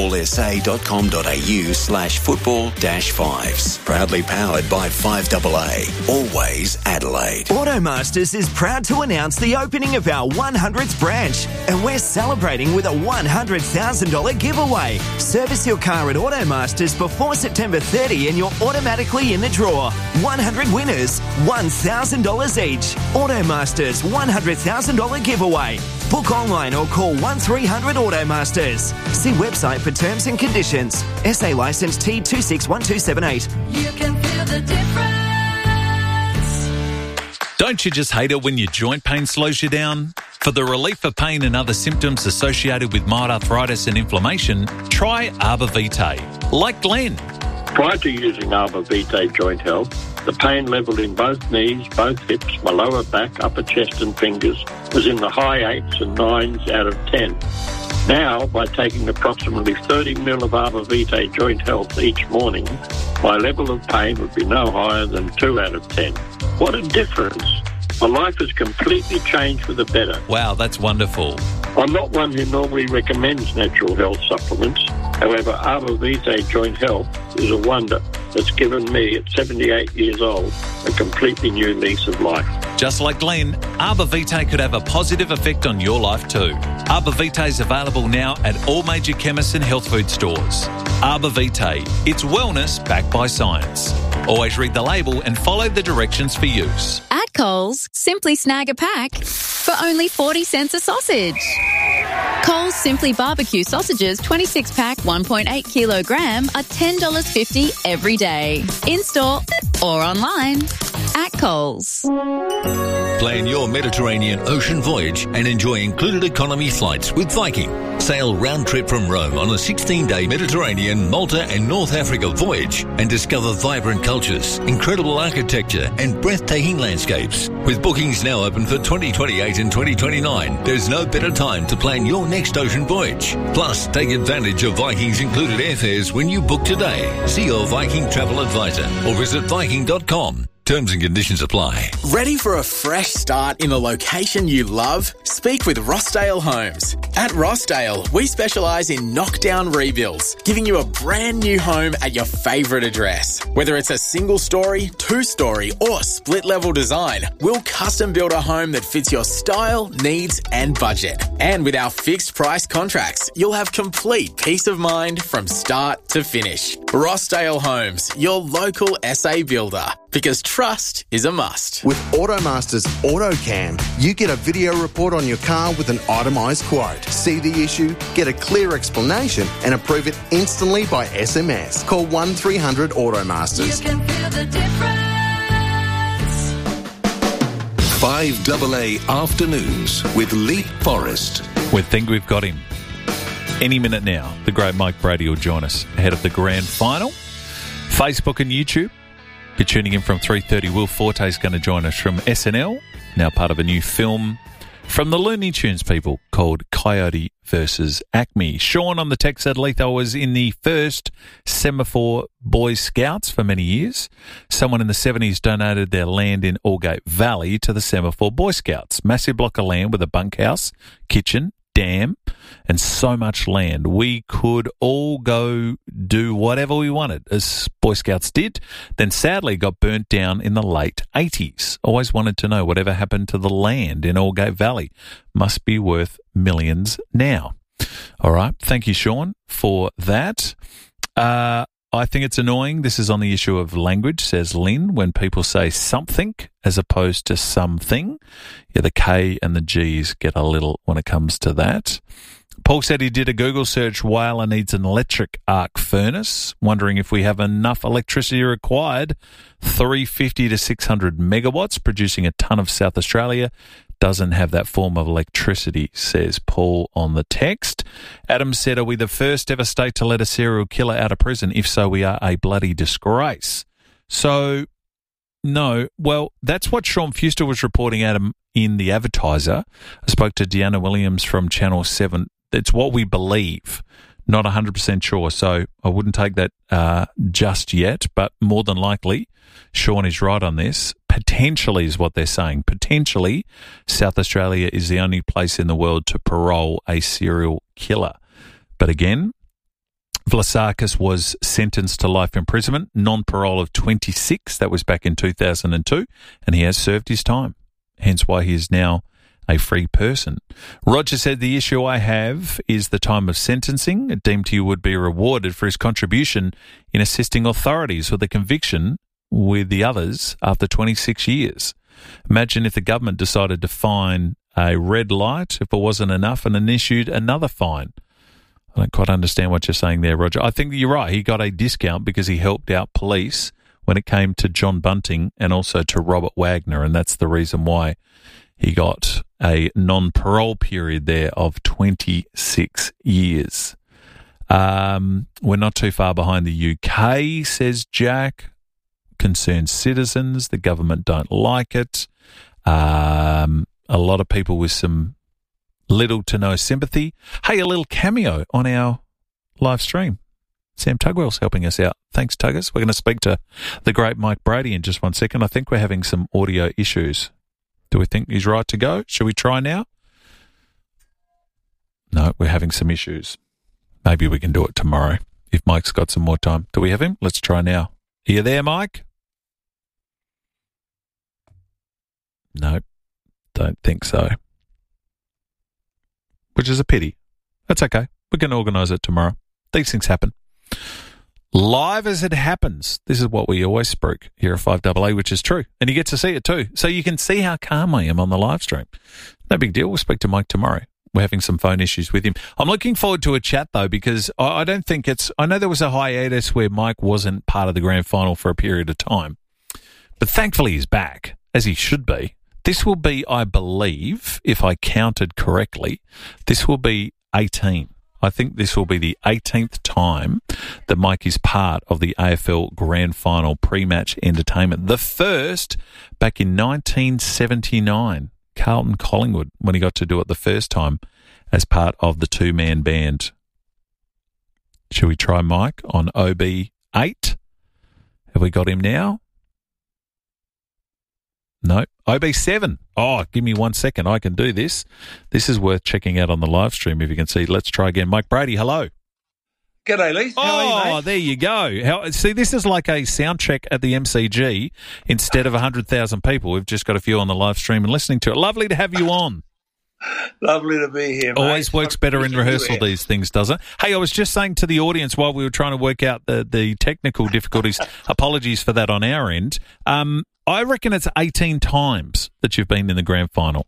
Speaker 14: footballsa.com.au slash football dash fives. Proudly powered by five A A. Always Adelaide.
Speaker 20: Automasters is proud to announce the opening of our one hundredth branch, and we're celebrating with a one hundred thousand dollars giveaway. Service your car at Automasters before September thirtieth and you're automatically in the draw. one hundred winners, one thousand dollars each. Automasters one hundred thousand dollars giveaway. Book online or call one three hundred Automasters. See website for terms and conditions. S A licence T two six one two seven eight.
Speaker 21: You can feel the difference.
Speaker 1: Don't you just hate it when your joint pain slows you down? For the relief of pain and other symptoms associated with mild arthritis and inflammation, try Arbor Vitae. Like Glenn.
Speaker 22: Prior to using Arbor Vitae Joint Health, the pain level in both knees, both hips, my lower back, upper chest and fingers was in the high eights and nines out of ten. Now, by taking approximately thirty mil of Arbor Vitae Joint Health each morning, my level of pain would be no higher than two out of ten. What a difference. My life has completely changed for the better.
Speaker 1: Wow, that's wonderful.
Speaker 22: I'm not one who normally recommends natural health supplements. However, Arbor Vitae Joint Health is a wonder that's given me, at seventy-eight years old, a completely new lease of life.
Speaker 1: Just like Glenn, Arbor Vitae could have a positive effect on your life too. Arbor Vitae is available now at all major chemists and health food stores. Arbor Vitae, it's wellness backed by science. Always read the label and follow the directions for use.
Speaker 23: At Coles, simply snag a pack for only forty cents a sausage. Coles Simply Barbecue Sausages twenty-six pack one point eight kilogram are ten dollars fifty every day. In-store or online at Coles.
Speaker 4: Plan your Mediterranean ocean voyage and enjoy included economy flights with Viking. Sail round trip from Rome on a sixteen-day Mediterranean, Malta and North Africa voyage and discover vibrant cultures, incredible architecture and breathtaking landscapes. With bookings now open for twenty twenty-eight and twenty twenty-nine, there's no better time to plan your next ocean voyage. Plus, take advantage of Viking's included airfares when you book today. See your Viking travel advisor or visit viking dot com. Terms and conditions apply.
Speaker 24: Ready for a fresh start in the location you love? Speak with Rossdale Homes. At Rossdale, we specialise in knockdown rebuilds, giving you a brand new home at your favourite address. Whether it's a single story, two story or split level design, we'll custom build a home that fits your style, needs and budget. And with our fixed price contracts, you'll have complete peace of mind from start to finish. Rossdale Homes, your local S A builder. Because trust is a must.
Speaker 25: With Automasters AutoCam, you get a video report on your car with an itemised quote. See the issue, get a clear explanation and approve it instantly by S M S. Call one three hundred Automasters.
Speaker 21: You can feel the difference.
Speaker 4: five A A Afternoons with Leap Forrest.
Speaker 1: We think we've got him. Any minute now, the great Mike Brady will join us ahead of the grand final. Facebook and YouTube. Be tuning in from three thirty. Will Forte is going to join us from S N L, now part of a new film from the Looney Tunes people called Coyote versus Acme. Sean on the text said Letho was in the first Semaphore Boy Scouts for many years. Someone in the seventies donated their land in Aldgate Valley to the Semaphore Boy Scouts. Massive block of land with a bunkhouse, kitchen, dam, and so much land. We could all go do whatever we wanted, as Boy Scouts did. Then sadly got burnt down in the late eighties. Always wanted to know whatever happened to the land in Aldgate Valley. Must be worth millions now. All right. Thank you, Sean, for that. Uh, I think it's annoying. This is on the issue of language, says Lynn, when people say something as opposed to something. Yeah, the K and the G's get a little when it comes to that. Paul said he did a Google search. Whyalla needs an electric arc furnace. Wondering if we have enough electricity required. three hundred fifty to six hundred megawatts, producing a ton of South Australia. Doesn't have that form of electricity, says Paul on the text. Adam said, are we the first ever state to let a serial killer out of prison? If so, we are a bloody disgrace. So, no. Well, that's what Sean Fuster was reporting, Adam, in The Advertiser. I spoke to Deanna Williams from Channel seven. It's what we believe. Not one hundred percent sure, so I wouldn't take that uh, just yet, but more than likely, Sean is right on this. Potentially is what they're saying. Potentially, South Australia is the only place in the world to parole a serial killer. But again, Vlasakis was sentenced to life imprisonment, non-parole of twenty-six. That was back in two thousand two, and he has served his time. Hence why he is now a free person. Roger said, the issue I have is the time of sentencing. It deemed he would be rewarded for his contribution in assisting authorities with a conviction with the others after twenty-six years. Imagine if the government decided to fine a red light if it wasn't enough and then issued another fine. I don't quite understand what you're saying there, Roger. I think you're right. He got a discount because he helped out police when it came to John Bunting and also to Robert Wagner, and that's the reason why he got a non-parole period there of twenty-six years. Um, we're not too far behind the U K, says Jack. Concerned citizens, the government don't like it. Um, a lot of people with some little to no sympathy. Hey, a little cameo on our live stream. Sam Tugwell's helping us out. Thanks, Tuggers. We're going to speak to the great Mike Brady in just one second. I think we're having some audio issues. Do we think he's right to go? Should we try now? No, we're having some issues. Maybe we can do it tomorrow if Mike's got some more time. Do we have him? Let's try now. Are you there, Mike? No, don't think so. Which is a pity. That's okay. We can organise it tomorrow. These things happen. Live as it happens. This is what we always spruik here at five double A, which is true. And you get to see it too. So you can see how calm I am on the live stream. No big deal. We'll speak to Mike tomorrow. We're having some phone issues with him. I'm looking forward to a chat, though, because I don't think it's... I know there was a hiatus where Mike wasn't part of the grand final for a period of time. But thankfully he's back, as he should be. This will be, I believe, if I counted correctly, this will be eighteen. I think this will be the eighteenth time that Mike is part of the A F L Grand Final pre-match entertainment. The first back in nineteen seventy-nine, Carlton Collingwood, when he got to do it the first time as part of the two-man band. Shall we try Mike on O B eight? Have we got him now? No. O B seven. Oh, give me one second. I can do this. This is worth checking out on the live stream if you can see. Let's try again. Mike Brady, hello.
Speaker 2: G'day, Lee. How
Speaker 1: oh,
Speaker 2: are you, mate?
Speaker 1: There you go. How, see, this is like a sound check at the M C G. Instead of one hundred thousand people, we've just got a few on the live stream and listening to it. Lovely to have you on.
Speaker 2: Lovely to be here, mate.
Speaker 1: Always works better in rehearsal, these things, doesn't it? Hey, I was just saying to the audience while we were trying to work out the, the technical difficulties, apologies for that on our end, um, I reckon it's eighteen times that you've been in the grand final.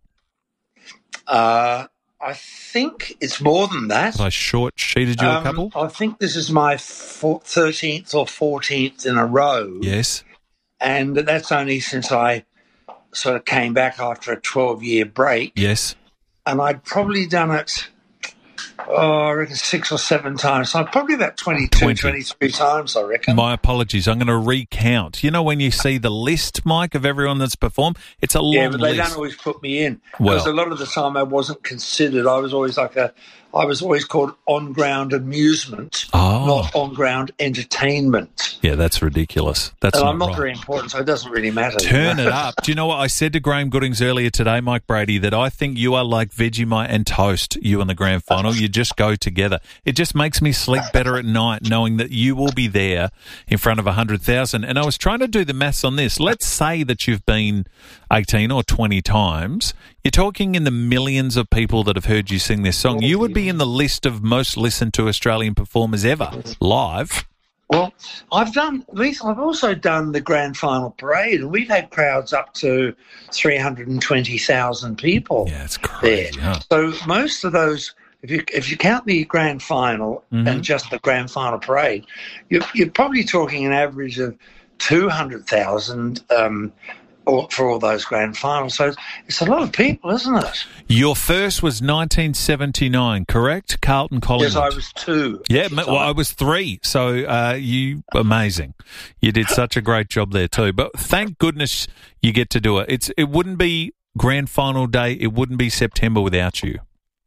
Speaker 2: Uh, I think it's more than that.
Speaker 1: Have I short-sheeted you
Speaker 2: um,
Speaker 1: a couple?
Speaker 2: I think this is my four, thirteenth or fourteenth in a row.
Speaker 1: Yes.
Speaker 2: And that's only since I sort of came back after a twelve-year break.
Speaker 1: Yes.
Speaker 2: And I'd probably done it, oh, I reckon six or seven times. So probably about twenty-two,
Speaker 1: twenty.
Speaker 2: twenty-three times, I reckon.
Speaker 1: My apologies. I'm going to recount. You know when you see the list, Mike, of everyone that's performed? It's a long list.
Speaker 2: Yeah, but they
Speaker 1: list.
Speaker 2: don't always put me in.
Speaker 1: Well,
Speaker 2: because a lot of the time I wasn't considered. I was always like a, I was always called on-ground amusement,
Speaker 1: oh.
Speaker 2: not on-ground entertainment.
Speaker 1: Yeah, that's ridiculous. That's
Speaker 2: and
Speaker 1: not
Speaker 2: I'm not
Speaker 1: right.
Speaker 2: very important, so it doesn't really matter.
Speaker 1: Turn it up. Do you know what I said to Graham Goodings earlier today, Mike Brady, that I think you are like Vegemite and toast, you in the grand final. You just go together. It just makes me sleep better at night knowing that you will be there in front of one hundred thousand. And I was trying to do the maths on this. Let's say that you've been eighteen or twenty times. You're talking in the millions of people that have heard you sing this song. You would be in the list of most listened to Australian performers ever, live.
Speaker 2: Well, I've done, I've also done the grand final parade, and we've had crowds up to three hundred twenty thousand people.
Speaker 1: Yeah, it's crazy.
Speaker 2: There.
Speaker 1: Huh?
Speaker 2: So most of those, if you if you count the grand final
Speaker 1: mm-hmm.
Speaker 2: and just the grand final parade, you're, you're probably talking an average of two hundred thousand um, or, for all those grand finals. So it's a lot of people, isn't it?
Speaker 1: Your first was nineteen seventy-nine, correct? Carlton Collingwood.
Speaker 2: Yes, I was two.
Speaker 1: Yeah, well, I was three. So uh, you, amazing. You did such a great job there too. But thank goodness you get to do it. It's It wouldn't be grand final day. It wouldn't be September without you.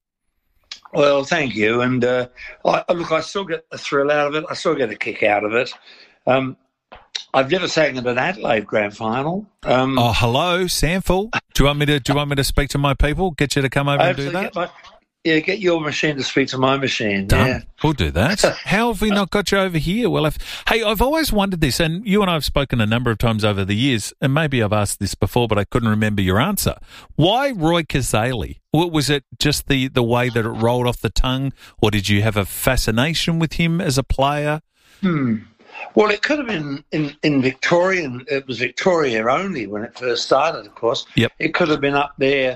Speaker 2: Well, thank you. And uh, I, look, I still get a thrill out of it. I still get a kick out of it. Um, I've never sang at an Adelaide grand final. Um,
Speaker 1: oh, hello, Samful. Do you want me to? Do you want me to speak to my people? Get you to come over and do that?
Speaker 2: Get my, yeah, get your machine to speak to my machine.
Speaker 1: Done.
Speaker 2: Yeah.
Speaker 1: We'll do that. How have we not got you over here? Well, if hey, I've always wondered this, and you and I have spoken a number of times over the years, and maybe I've asked this before, but I couldn't remember your answer. Why Roy Kazali? Was it just the the way that it rolled off the tongue, or did you have a fascination with him as a player?
Speaker 2: Hmm. Well, it could have been in, in Victorian. It was Victoria only when it first started, of course.
Speaker 1: Yep.
Speaker 2: It could have been up there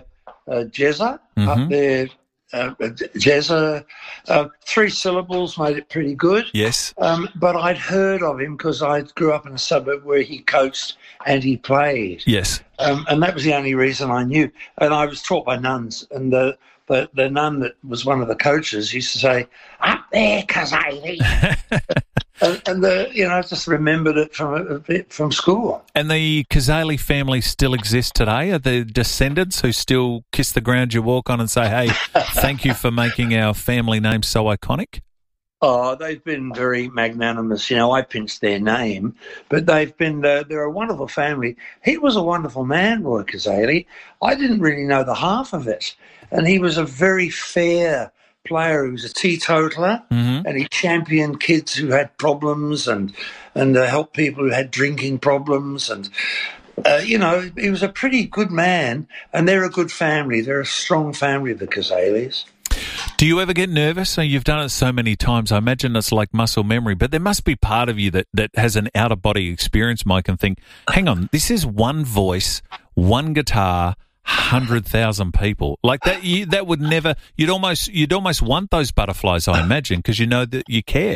Speaker 2: uh, Jezza
Speaker 1: Mm-hmm.
Speaker 2: up there. Uh, Jezza, uh, three syllables made it pretty good.
Speaker 1: Yes.
Speaker 2: Um, but I'd heard of him because I grew up in a suburb where he coached and he played.
Speaker 1: Yes.
Speaker 2: Um, and that was the only reason I knew. And I was taught by nuns. And the, the, the nun that was one of the coaches used to say, "Up there, Kazali." and and the, you know, I just remembered it from a, a bit from school.
Speaker 1: And the Kazali family still exists today? Are there descendants who still kiss the ground you walk on and say, "Hey, thank you for making our family name so iconic"?
Speaker 2: Oh, they've been very magnanimous. You know, I pinched their name, but they've been, uh, they're a wonderful family. He was a wonderful man, Roy Kazali. I didn't really know the half of it. And he was a very fair player. He was a teetotaler,
Speaker 1: mm-hmm.
Speaker 2: and he championed kids who had problems and, and uh, helped people who had drinking problems. And, uh, you know, he was a pretty good man, and they're a good family. They're a strong family, the Kazalis.
Speaker 1: Do you ever get nervous? So you've done it so many times. I imagine it's like muscle memory, but there must be part of you that, that has an out-of-body experience, Mike, and think, hang on, this is one voice, one guitar, one hundred thousand people. Like that you, that would never, you'd almost you'd almost want those butterflies, I imagine, because you know that you care.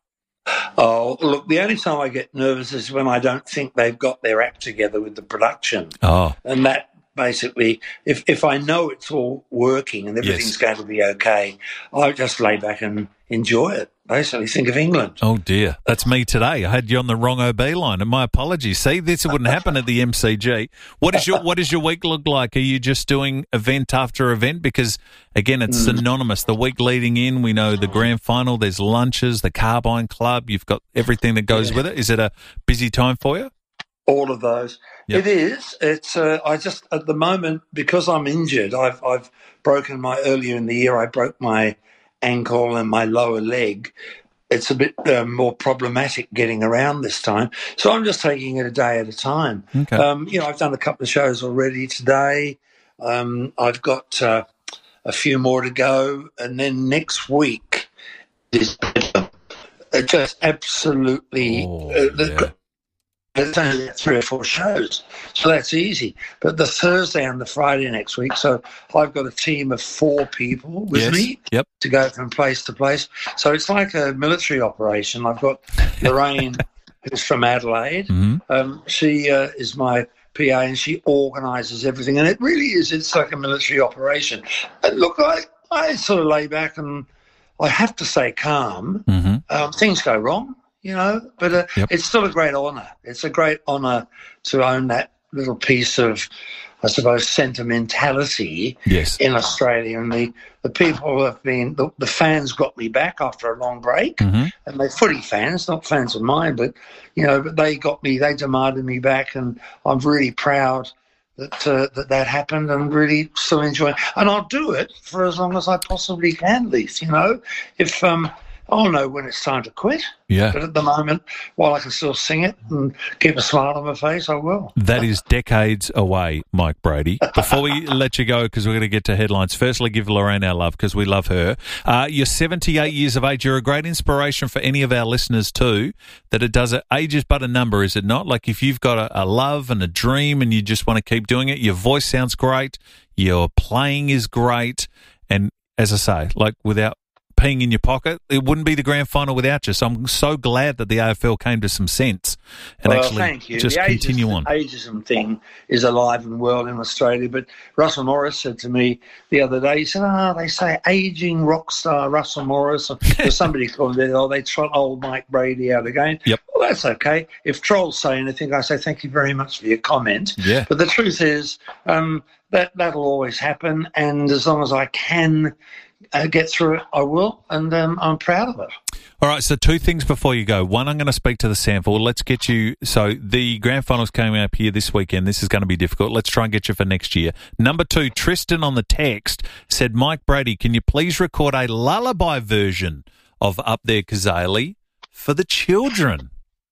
Speaker 2: Oh, look, the only time I get nervous is when I don't think they've got their act together with the production.
Speaker 1: Oh.
Speaker 2: And that basically, if, if I know it's all working and everything's
Speaker 1: Yes.
Speaker 2: going to be okay, I just lay back and enjoy it. Basically, think of England.
Speaker 1: Oh, dear. That's me today. I had you on the wrong O B line, and my apologies. See, this wouldn't happen at the M C G. What is your What does your week look like? Are you just doing event after event? Because, again, it's
Speaker 2: Mm.
Speaker 1: synonymous. The week leading in, we know the grand final, there's lunches, the Carbine Club. You've got everything that goes
Speaker 2: Yeah.
Speaker 1: with it. Is it a busy time for you?
Speaker 2: All of those.
Speaker 1: Yep.
Speaker 2: It is. It's. Uh, I just at the moment, because I'm injured. I've I've broken my earlier in the year. I broke my ankle and my lower leg. It's a bit uh, more problematic getting around this time. So I'm just taking it a day at a time.
Speaker 1: Okay.
Speaker 2: Um, you know, I've done a couple of shows already today. Um, I've got uh, a few more to go, and then next week is uh, just absolutely.
Speaker 1: Oh,
Speaker 2: uh, the, There's only three or four shows, so that's easy. But the Thursday and the Friday next week, so I've got a team of four people with
Speaker 1: Yes.
Speaker 2: me
Speaker 1: Yep.
Speaker 2: to go from place to place. So it's like a military operation. I've got Lorraine, who's from Adelaide.
Speaker 1: Mm-hmm.
Speaker 2: Um, she uh, is my P A, and she organises everything. And it really is, it's like a military operation. And look, I, I sort of lay back and I have to stay calm.
Speaker 1: Mm-hmm.
Speaker 2: Um, things go wrong. You know, but uh,
Speaker 1: Yep.
Speaker 2: it's still a great honour. It's a great honour to own that little piece of, I suppose, sentimentality
Speaker 1: Yes.
Speaker 2: in Australia. And the, the people have been, the, the fans got me back after a long break.
Speaker 1: Mm-hmm.
Speaker 2: And they're footy fans, not fans of mine, but, you know, but they got me, they demanded me back. And I'm really proud that uh, that, that happened and really still enjoying. And I'll do it for as long as I possibly can, Leith, you know. If, um, I'll know when it's time to quit.
Speaker 1: Yeah.
Speaker 2: But at the moment, while I can still sing it and keep a smile on my face, I will.
Speaker 1: That is decades away, Mike Brady. Before we let you go, because we're going to get to headlines, firstly, give Lorraine our love because we love her. Uh, you're seventy-eight years of age. You're a great inspiration for any of our listeners too, that it does it. Age is but a number, is it not? Like if you've got a, a love and a dream and you just want to keep doing it, your voice sounds great, your playing is great, and as I say, like without peeing in your pocket, it wouldn't be the grand final without you. So I'm so glad that the A F L came to some sense and
Speaker 2: Well,
Speaker 1: actually
Speaker 2: thank you.
Speaker 1: just
Speaker 2: the
Speaker 1: continue
Speaker 2: ageism,
Speaker 1: on.
Speaker 2: ageism thing is alive and well in Australia. But Russell Morris said to me the other day, he said, oh, they say ageing rock star Russell Morris. Or somebody called it, oh, they trot old Mike Brady out again.
Speaker 1: Yep.
Speaker 2: Well, that's okay. If trolls say anything, I say thank you very much for your comment.
Speaker 1: Yeah.
Speaker 2: But the truth is um, that that'll always happen. And as long as I can uh, get through it, I will. And um, I'm proud of it.
Speaker 1: All right, so two things before you go. One, I'm going to speak to the sample. Let's get you. So the grand finals came up here this weekend. This is going to be difficult. Let's try and get you for next year. Number two, Tristan on the text said, Mike Brady, can you please record a lullaby version of Up There Kazali for the children?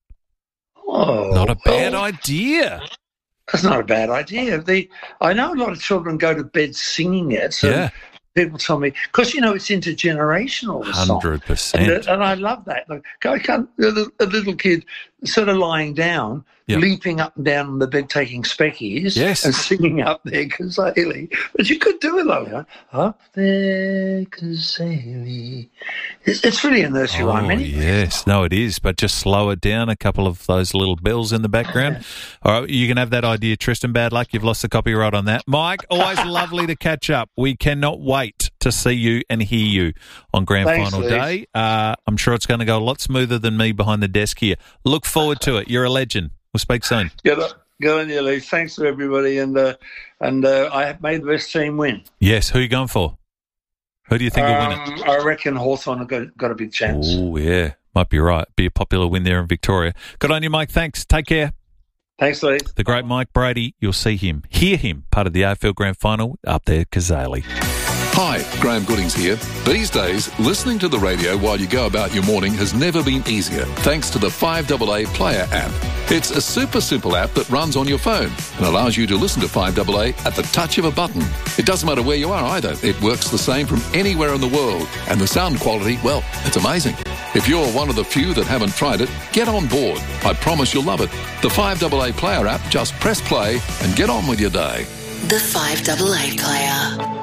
Speaker 2: Oh,
Speaker 1: Not a bad
Speaker 2: well,
Speaker 1: idea.
Speaker 2: That's not a bad idea. The I know a lot of children go to bed singing it. So
Speaker 1: Yeah.
Speaker 2: people tell me, because, you know, it's intergenerational, the song.
Speaker 1: one hundred percent.
Speaker 2: And, uh, and I love that. Like, I can't, a little a little kid instead of lying down,
Speaker 1: Yep.
Speaker 2: leaping up and down on the bed, taking speckies,
Speaker 1: Yes.
Speaker 2: and singing up there, Kazali. But you could do it like that. Up there, Kazali. It's, it's really a nursery
Speaker 1: Oh,
Speaker 2: rhyme, isn't it?
Speaker 1: yes. No, it is, but just slow it down, a couple of those little bells in the background. All right, you can have that idea, Tristan. Bad luck. You've lost the copyright on that. Mike, always lovely to catch up. We cannot wait to see you and hear you on Grand
Speaker 2: Thanks,
Speaker 1: Final
Speaker 2: Lee.
Speaker 1: Day. Uh, I'm sure it's going to go a lot smoother than me behind the desk here. Look forward to it. You're a legend. We'll speak soon.
Speaker 2: Good on, good on you, Lee. Thanks to everybody, and uh, and uh, I made the best team win.
Speaker 1: Yes, who are you going for? Who do you think will win it?
Speaker 2: Um, I reckon Hawthorn have got, got a big chance.
Speaker 1: Oh, yeah. Might be right. Be a popular win there in Victoria. Good on you, Mike. Thanks. Take care.
Speaker 2: Thanks, Lee.
Speaker 1: The great Mike Brady. You'll see him, hear him, part of the A F L Grand Final up there, Kazali.
Speaker 4: Hi, Graham Goodings here. These days, listening to the radio while you go about your morning has never been easier, thanks to the five A A Player app. It's a super simple app that runs on your phone and allows you to listen to five A A at the touch of a button. It doesn't matter where you are either. It works the same from anywhere in the world. And the sound quality, well, it's amazing. If you're one of the few that haven't tried it, get on board. I promise you'll love it. The five A A Player app, just press play and get on with your day.
Speaker 10: The five A A Player.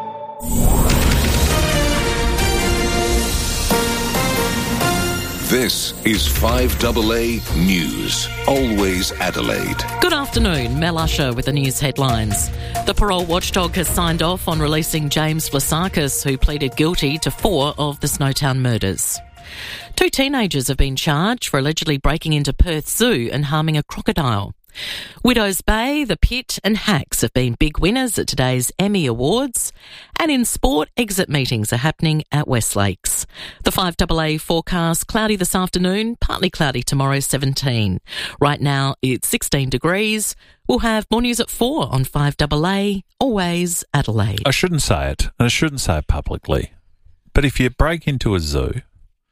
Speaker 4: This is five A A News. Always Adelaide.
Speaker 5: Good afternoon, Mel Usher with the news headlines. The parole watchdog has signed off on releasing James Vlasakis, who pleaded guilty to four of the Snowtown murders. Two teenagers have been charged for allegedly breaking into Perth Zoo and harming a crocodile. Widows Bay, The Pit and Hacks have been big winners at today's Emmy Awards. And in sport, exit meetings are happening at Westlakes. The five A A forecast, cloudy this afternoon, partly cloudy tomorrow, seventeen. Right now it's sixteen degrees. We'll have more news at four on five A A, always Adelaide.
Speaker 1: I shouldn't say it, and I shouldn't say it publicly, but if you break into a zoo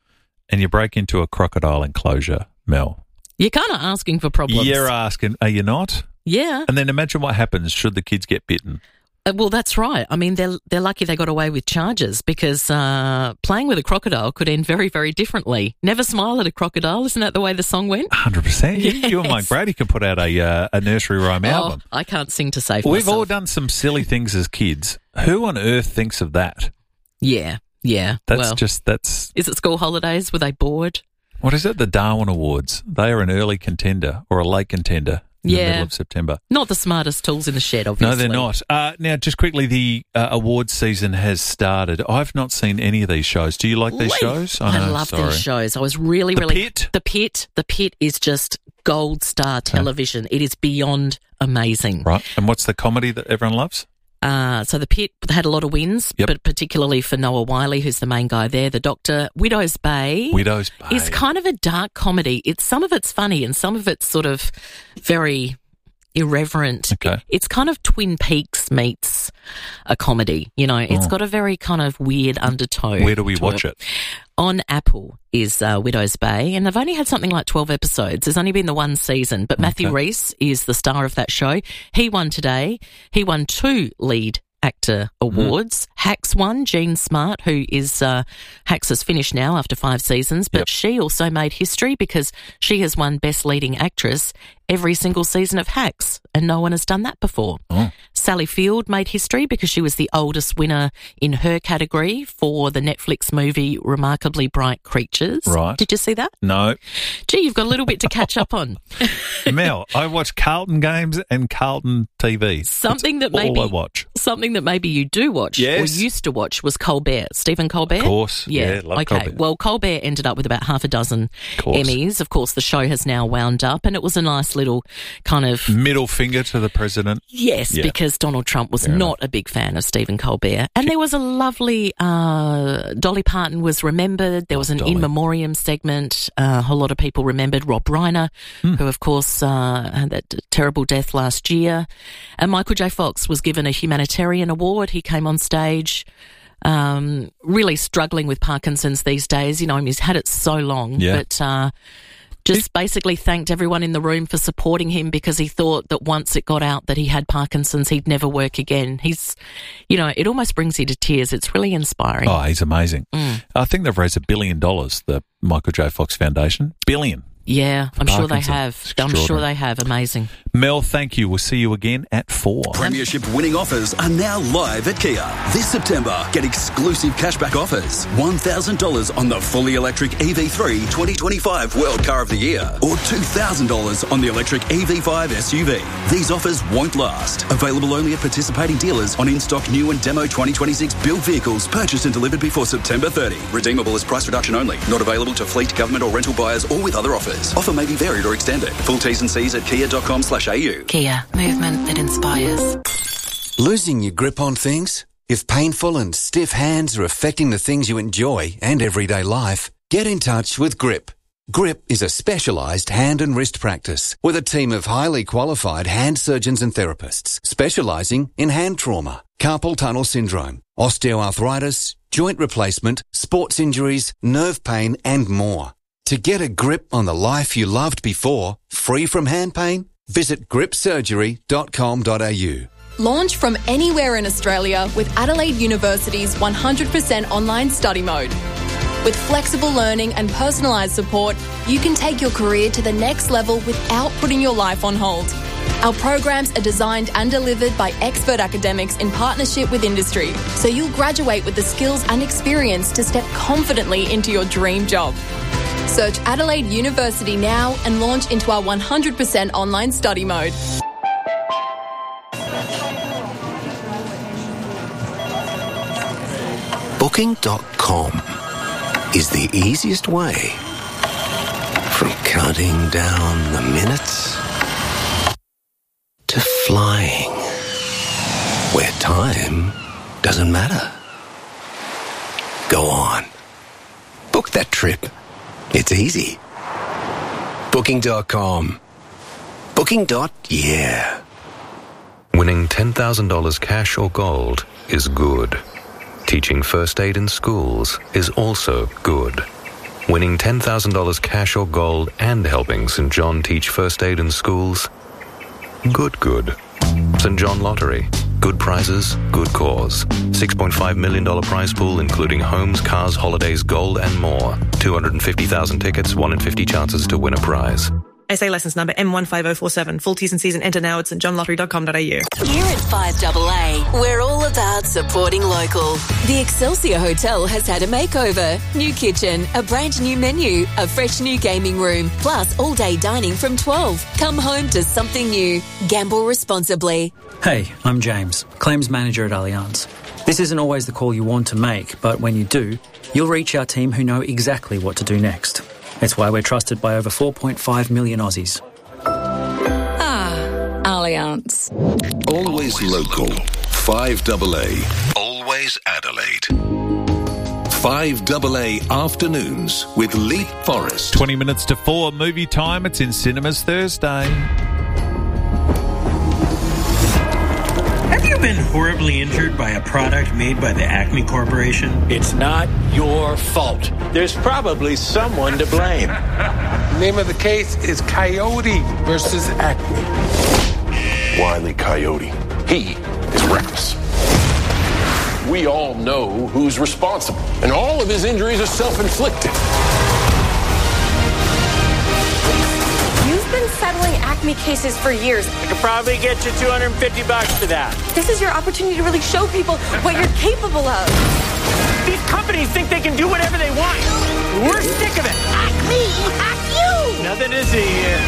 Speaker 1: and you break into a crocodile enclosure, Mel,
Speaker 5: You're kind of asking for problems.
Speaker 1: you're asking, are you not?
Speaker 5: Yeah.
Speaker 1: And then imagine what happens should the kids get bitten.
Speaker 5: Uh, well, that's right. I mean, they're they're lucky they got away with charges because uh, playing with a crocodile could end very, very differently. Never smile at a crocodile. Isn't that the way the song went?
Speaker 1: one hundred percent. You, you and
Speaker 5: Yes.
Speaker 1: Mike Brady can put out a uh, a nursery rhyme album.
Speaker 5: Oh, I can't sing to save
Speaker 1: We've
Speaker 5: myself.
Speaker 1: all done some silly things as kids. Who on earth thinks of that?
Speaker 5: Yeah, yeah.
Speaker 1: That's
Speaker 5: well,
Speaker 1: just, that's,
Speaker 5: is it school holidays? Were they bored?
Speaker 1: what is it? The Darwin Awards. They are an early contender or a late contender in the
Speaker 5: Yeah.
Speaker 1: middle of September.
Speaker 5: Not the smartest tools in the shed, obviously.
Speaker 1: No, they're not. Uh, now, just quickly, the uh, awards season has started. I've not seen any of these shows. Do you like these
Speaker 5: Lee,
Speaker 1: shows?
Speaker 5: I
Speaker 1: know,
Speaker 5: love
Speaker 1: sorry.
Speaker 5: these shows. I was really,
Speaker 1: The
Speaker 5: really...
Speaker 1: Pit?
Speaker 5: The Pit. The Pit is just gold star television. It is beyond amazing.
Speaker 1: Right. And what's the comedy that everyone loves?
Speaker 5: Uh, so The Pit had a lot of wins,
Speaker 1: Yep.
Speaker 5: but particularly for Noah Wiley, who's the main guy there, the Doctor. Widows Bay.
Speaker 1: Widows Bay.
Speaker 5: Is kind of a dark comedy. It's some of it's funny and some of it's sort of very irreverent.
Speaker 1: Okay.
Speaker 5: It's kind of Twin Peaks meets a comedy. You know, it's
Speaker 1: Oh.
Speaker 5: got a very kind of weird undertone.
Speaker 1: Where do we
Speaker 5: to
Speaker 1: watch it?
Speaker 5: On Apple is uh, Widows Bay, and they've only had something like twelve episodes. There's only been the one season, but Matthew
Speaker 1: Okay.
Speaker 5: Rhys is the star of that show. He won today. He won two lead actor awards. Hacks won, Jean Smart, who is, uh, Hacks has finished now after five seasons, but
Speaker 1: Yep.
Speaker 5: she also made history because she has won Best Leading Actress every single season of Hacks, and no one has done that before.
Speaker 1: Oh.
Speaker 5: Sally Field made history because she was the oldest winner in her category for the Netflix movie Remarkably Bright Creatures.
Speaker 1: Right.
Speaker 5: Did you see that?
Speaker 1: No.
Speaker 5: Gee, you've got a little bit to catch up on.
Speaker 1: Mel, I watch Carlton games and Carlton T V.
Speaker 5: Something that
Speaker 1: That's
Speaker 5: maybe
Speaker 1: all I watch.
Speaker 5: something that maybe you do watch
Speaker 1: Yes.
Speaker 5: or used to watch was Colbert. Stephen Colbert?
Speaker 1: Of course. Yeah, love
Speaker 5: okay.
Speaker 1: Colbert.
Speaker 5: Well, Colbert ended up with about half a dozen
Speaker 1: course.
Speaker 5: Emmys. Of course, the show has now wound up, and it was a nice little kind of
Speaker 1: Middle finger to the president.
Speaker 5: Yes,
Speaker 1: Yeah.
Speaker 5: because Donald Trump was
Speaker 1: Fair
Speaker 5: not a big fan of Stephen Colbert. And there was a lovely, uh, Dolly Parton was remembered. There was an
Speaker 1: Dolly.
Speaker 5: in memoriam segment. Uh, a whole lot of people remembered Rob Reiner,
Speaker 1: Hmm.
Speaker 5: who of course, uh, had that terrible death last year. And Michael J. Fox was given a humanitarian award. He came on stage, um, really struggling with Parkinson's these days. You know, he's had it so long,
Speaker 1: Yeah.
Speaker 5: but, uh, just basically thanked everyone in the room for supporting him because he thought that once it got out that he had Parkinson's, he'd never work again. He's, you know, it almost brings you to tears. It's really inspiring.
Speaker 1: Oh, he's amazing.
Speaker 5: Mm.
Speaker 1: I think they've raised a billion dollars, the Michael J. Fox Foundation. Billion.
Speaker 5: Yeah, I'm sure they
Speaker 1: Parkinson.
Speaker 5: have. I'm sure they have. Amazing.
Speaker 1: Mel, thank you. We'll see you again at four.
Speaker 3: Premiership winning offers are now live at Kia. This September, get exclusive cashback offers. one thousand dollars on the fully electric E V three twenty twenty-five World Car of the Year or two thousand dollars on the electric E V five S U V. These offers won't last. Available only at participating dealers on in-stock new and demo twenty twenty-six built vehicles purchased and delivered before September thirtieth. Redeemable as price reduction only. Not available to fleet, government or rental buyers or with other offers. Offer may be varied or extended. Full T's and C's at kia dot com slash a u.
Speaker 16: Kia, movement that inspires.
Speaker 6: Losing your grip on things? If painful and stiff hands are affecting the things you enjoy and everyday life, get in touch with Grip. Grip is a specialised hand and wrist practice with a team of highly qualified hand surgeons and therapists specialising in hand trauma, carpal tunnel syndrome, osteoarthritis, joint replacement, sports injuries, nerve pain and more. To get a grip on the life you loved before, free from hand pain, visit grip surgery dot com dot a u.
Speaker 7: Launch from anywhere in Australia with Adelaide University's one hundred percent online study mode. With flexible learning and personalised support, you can take your career to the next level without putting your life on hold. Our programs are designed and delivered by expert academics in partnership with industry, so you'll graduate with the skills and experience to step confidently into your dream job. Search Adelaide University now and launch into our one hundred percent online study mode.
Speaker 14: Booking dot com is the easiest way from counting down the minutes to flying where time doesn't matter. Go on. Book that trip. It's easy. Booking dot com. Booking. Yeah.
Speaker 8: Winning ten thousand dollars cash or gold is good. Teaching first aid in schools is also good. Winning ten thousand dollars cash or gold and helping Saint John teach first aid in schools? Good, good. Saint John Lottery. Good prizes, good cause. six point five million dollars prize pool, including homes, cars, holidays, gold, and more. two hundred fifty thousand tickets, one in fifty chances to win a prize.
Speaker 9: S A licence number M one five zero four seven. Full T's and C's and enter now at st john lottery dot com dot a u.
Speaker 10: Here at five A A, we're all about supporting local. The Excelsior Hotel has had a makeover. New kitchen, a brand new menu, a fresh new gaming room, plus all-day dining from twelve. Come home to something new. Gamble responsibly.
Speaker 26: Hey, I'm James, Claims Manager at Allianz. This isn't always the call you want to make, but when you do, you'll reach our team who know exactly what to do next. It's why we're trusted by over four point five million Aussies.
Speaker 10: Ah, Allianz.
Speaker 4: Always local. five A A. Always Adelaide. five A A Afternoons with Leap Forest.
Speaker 1: twenty minutes to four, movie time. It's in cinemas Thursday.
Speaker 27: Have you been horribly injured by a product made by the Acme Corporation?
Speaker 28: It's not your fault. There's probably someone to blame.
Speaker 29: Name of the case is Coyote versus Acme.
Speaker 30: Wile E. Coyote. He is reckless. We all know who's responsible, and all of his injuries are self-inflicted.
Speaker 31: You've been settling Acme cases for years.
Speaker 28: I could probably get you two hundred fifty bucks for that.
Speaker 31: This is your opportunity to really show people what you're capable of.
Speaker 28: These companies think they can do whatever they want. We're sick of it.
Speaker 31: Acme, hack you!
Speaker 28: Nothing to see here.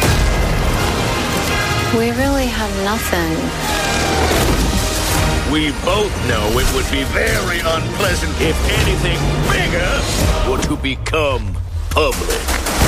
Speaker 31: We really have nothing.
Speaker 28: We both know it would be very unpleasant if anything bigger were to become public.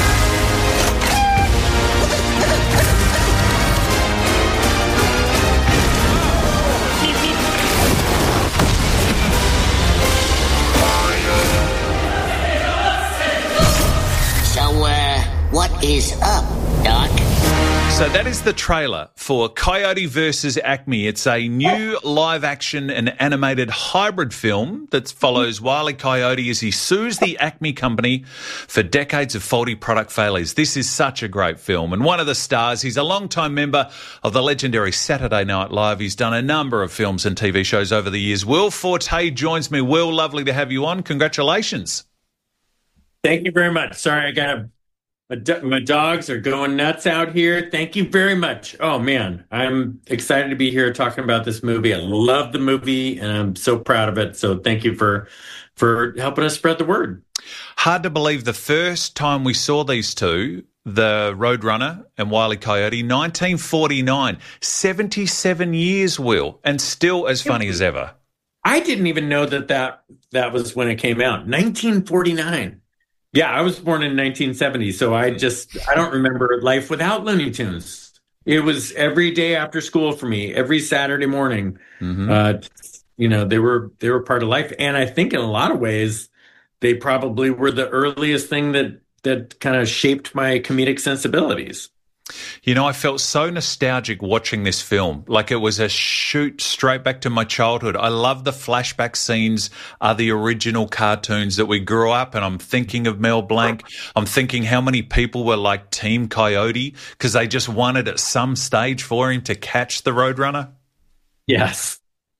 Speaker 32: So, uh, what is up, Doc?
Speaker 1: So that is the trailer for Coyote versus Acme. It's a new live-action and animated hybrid film that follows Wile E. Coyote as he sues the Acme company for decades of faulty product failures. This is such a great film. And one of the stars, he's a long-time member of the legendary Saturday Night Live. He's done a number of films and T V shows over the years. Will Forte joins me. Will, lovely to have you on. Congratulations.
Speaker 27: Thank you very much. Sorry, I got a My, do- my dogs are going nuts out here. Thank you very much. Oh, man. I'm excited to be here talking about this movie. I love the movie, and I'm so proud of it. So thank you for for helping us spread the word.
Speaker 1: Hard to believe the first time we saw these two, the Roadrunner and Wile E. Coyote, nineteen forty-nine, seventy-seven years, Will, and still as funny as ever.
Speaker 27: I didn't even know that that, that was when it came out, nineteen forty-nine. Yeah, I was born in nineteen seventy, so I just, I don't remember life without Looney Tunes. It was every day after school for me, every Saturday morning.
Speaker 1: Mm-hmm.
Speaker 27: Uh, you know, they were they were part of life. And I think in a lot of ways, they probably were the earliest thing that that kind of shaped my comedic sensibilities.
Speaker 1: You know, I felt so nostalgic watching this film. Like it was a shoot straight back to my childhood. I love the flashback scenes are the original cartoons that we grew up, and I'm thinking of Mel Blanc. I'm thinking how many people were like Team Coyote because they just wanted at some stage for him to catch the Roadrunner.
Speaker 27: Yes.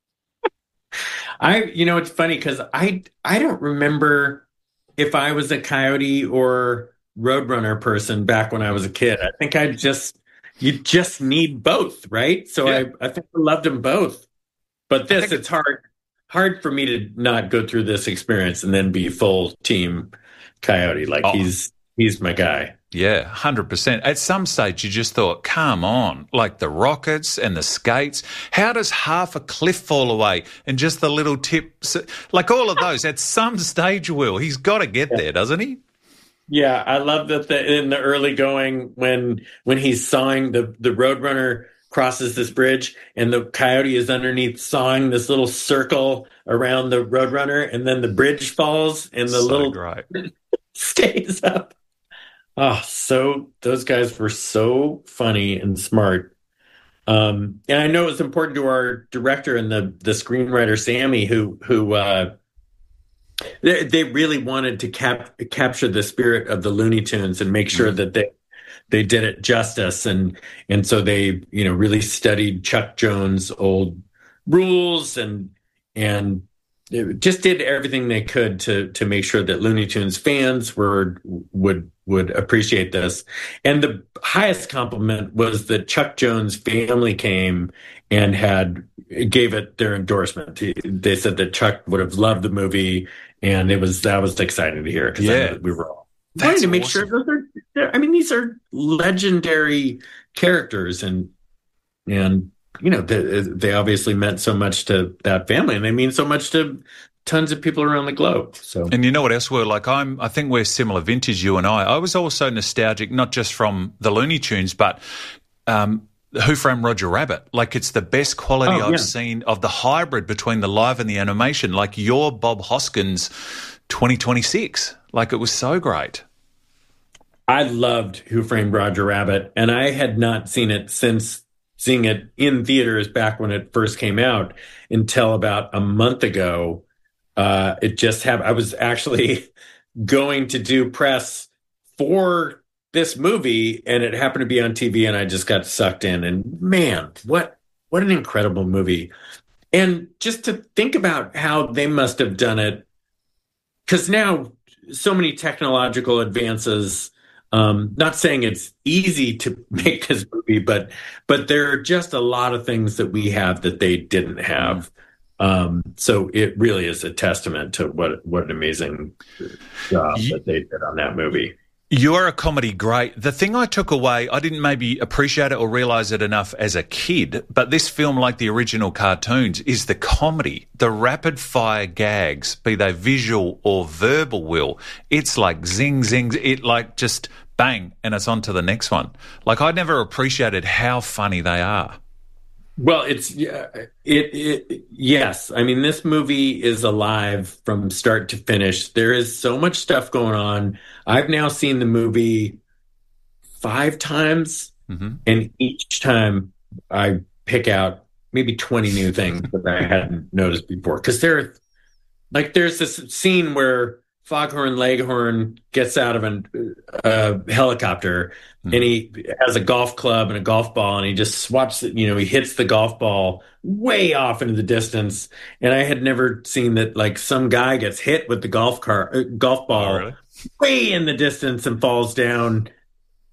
Speaker 27: I, you know, it's funny because I, I don't remember if I was a Coyote or Roadrunner person back when I was a kid. I think I just, you just need both, right? So yeah. I, I think I loved them both. But this, it's hard, hard for me to not go through this experience and then be full Team Coyote. Like oh. he's, he's my guy.
Speaker 1: Yeah, one hundred percent. At some stage, you just thought, come on, like the rockets and the skates. How does half a cliff fall away and just the little tip, like all of those? At some stage, Will, he's got to get there, doesn't he?
Speaker 27: Yeah, I love that the, in the early going when when he's sawing, the, the Roadrunner crosses this bridge and the Coyote is underneath sawing this little circle around the Roadrunner, and then the bridge falls and the
Speaker 1: so
Speaker 27: little
Speaker 1: great.
Speaker 27: stays up. Oh, so those guys were so funny and smart. Um, and I know it's important to our director and the the screenwriter, Sammy, who who uh, they, they really wanted to cap- capture the spirit of the Looney Tunes and make sure mm-hmm. that they they did it justice. And and so they, you know, really studied Chuck Jones' old rules and and just did everything they could to to make sure that Looney Tunes fans were would would appreciate this. And the highest compliment was that Chuck Jones' family came and had gave it their endorsement. They said that Chuck would have loved the movie, and it was that was exciting to hear because
Speaker 1: yeah.
Speaker 27: we were all
Speaker 1: That's
Speaker 27: trying to make
Speaker 1: awesome.
Speaker 27: sure that they're. I mean, these are legendary characters, and and. You know, they, they obviously meant so much to that family, and they mean so much to tons of people around the globe. So,
Speaker 1: and you know what else we're like? I'm. I think we're similar vintage, you and I. I was also nostalgic, not just from the Looney Tunes, but um, Who Framed Roger Rabbit. Like it's the best quality
Speaker 27: oh,
Speaker 1: I've
Speaker 27: yeah.
Speaker 1: seen of the hybrid between the live and the animation. Like your Bob Hoskins, twenty twenty-six. Like it was so great.
Speaker 27: I loved Who Framed Roger Rabbit, and I had not seen it since. Seeing it in theaters back when it first came out until about a month ago. Uh, it just happened. I was actually going to do press for this movie, and it happened to be on T V, and I just got sucked in. And man, what what an incredible movie! And just to think about how they must have done it, because now so many technological advances. Um, not saying it's easy to make this movie, but but there are just a lot of things that we have that they didn't have. Um, so it really is a testament to what what an amazing job you, that they did on that movie.
Speaker 1: You're a comedy great. The thing I took away, I didn't maybe appreciate it or realize it enough as a kid, but this film, like the original cartoons, is the comedy, the rapid fire gags, be they visual or verbal, Will. It's like zing, zing, it like just bang, and it's on to the next one. Like I never appreciated how funny they are.
Speaker 27: Well, it's yeah, it, it yes. I mean, this movie is alive from start to finish. There is so much stuff going on. I've now seen the movie five times,
Speaker 1: mm-hmm.
Speaker 27: and each time I pick out maybe twenty new things that I hadn't noticed before. Because there, like, there's this scene where Foghorn Leghorn gets out of an, a helicopter mm-hmm. and he has a golf club and a golf ball, and he just swats it, you know, he hits the golf ball way off into the distance. And I had never seen that, like, some guy gets hit with the golf car, uh, golf ball
Speaker 1: oh, really?
Speaker 27: way in the distance and falls down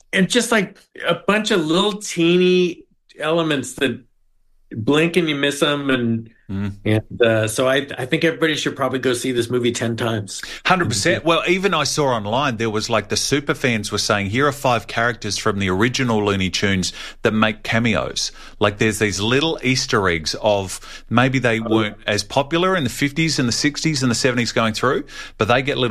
Speaker 27: and just like a bunch of little teeny elements that blink and you miss them, and mm. and uh, so I I think everybody should probably go see this movie ten times.
Speaker 1: one hundred percent. Well, even I saw online there was like the super fans were saying here are five characters from the original Looney Tunes that make cameos. Like there's these little Easter eggs of maybe they weren't as popular in the fifties and the sixties and the seventies going through, but they get little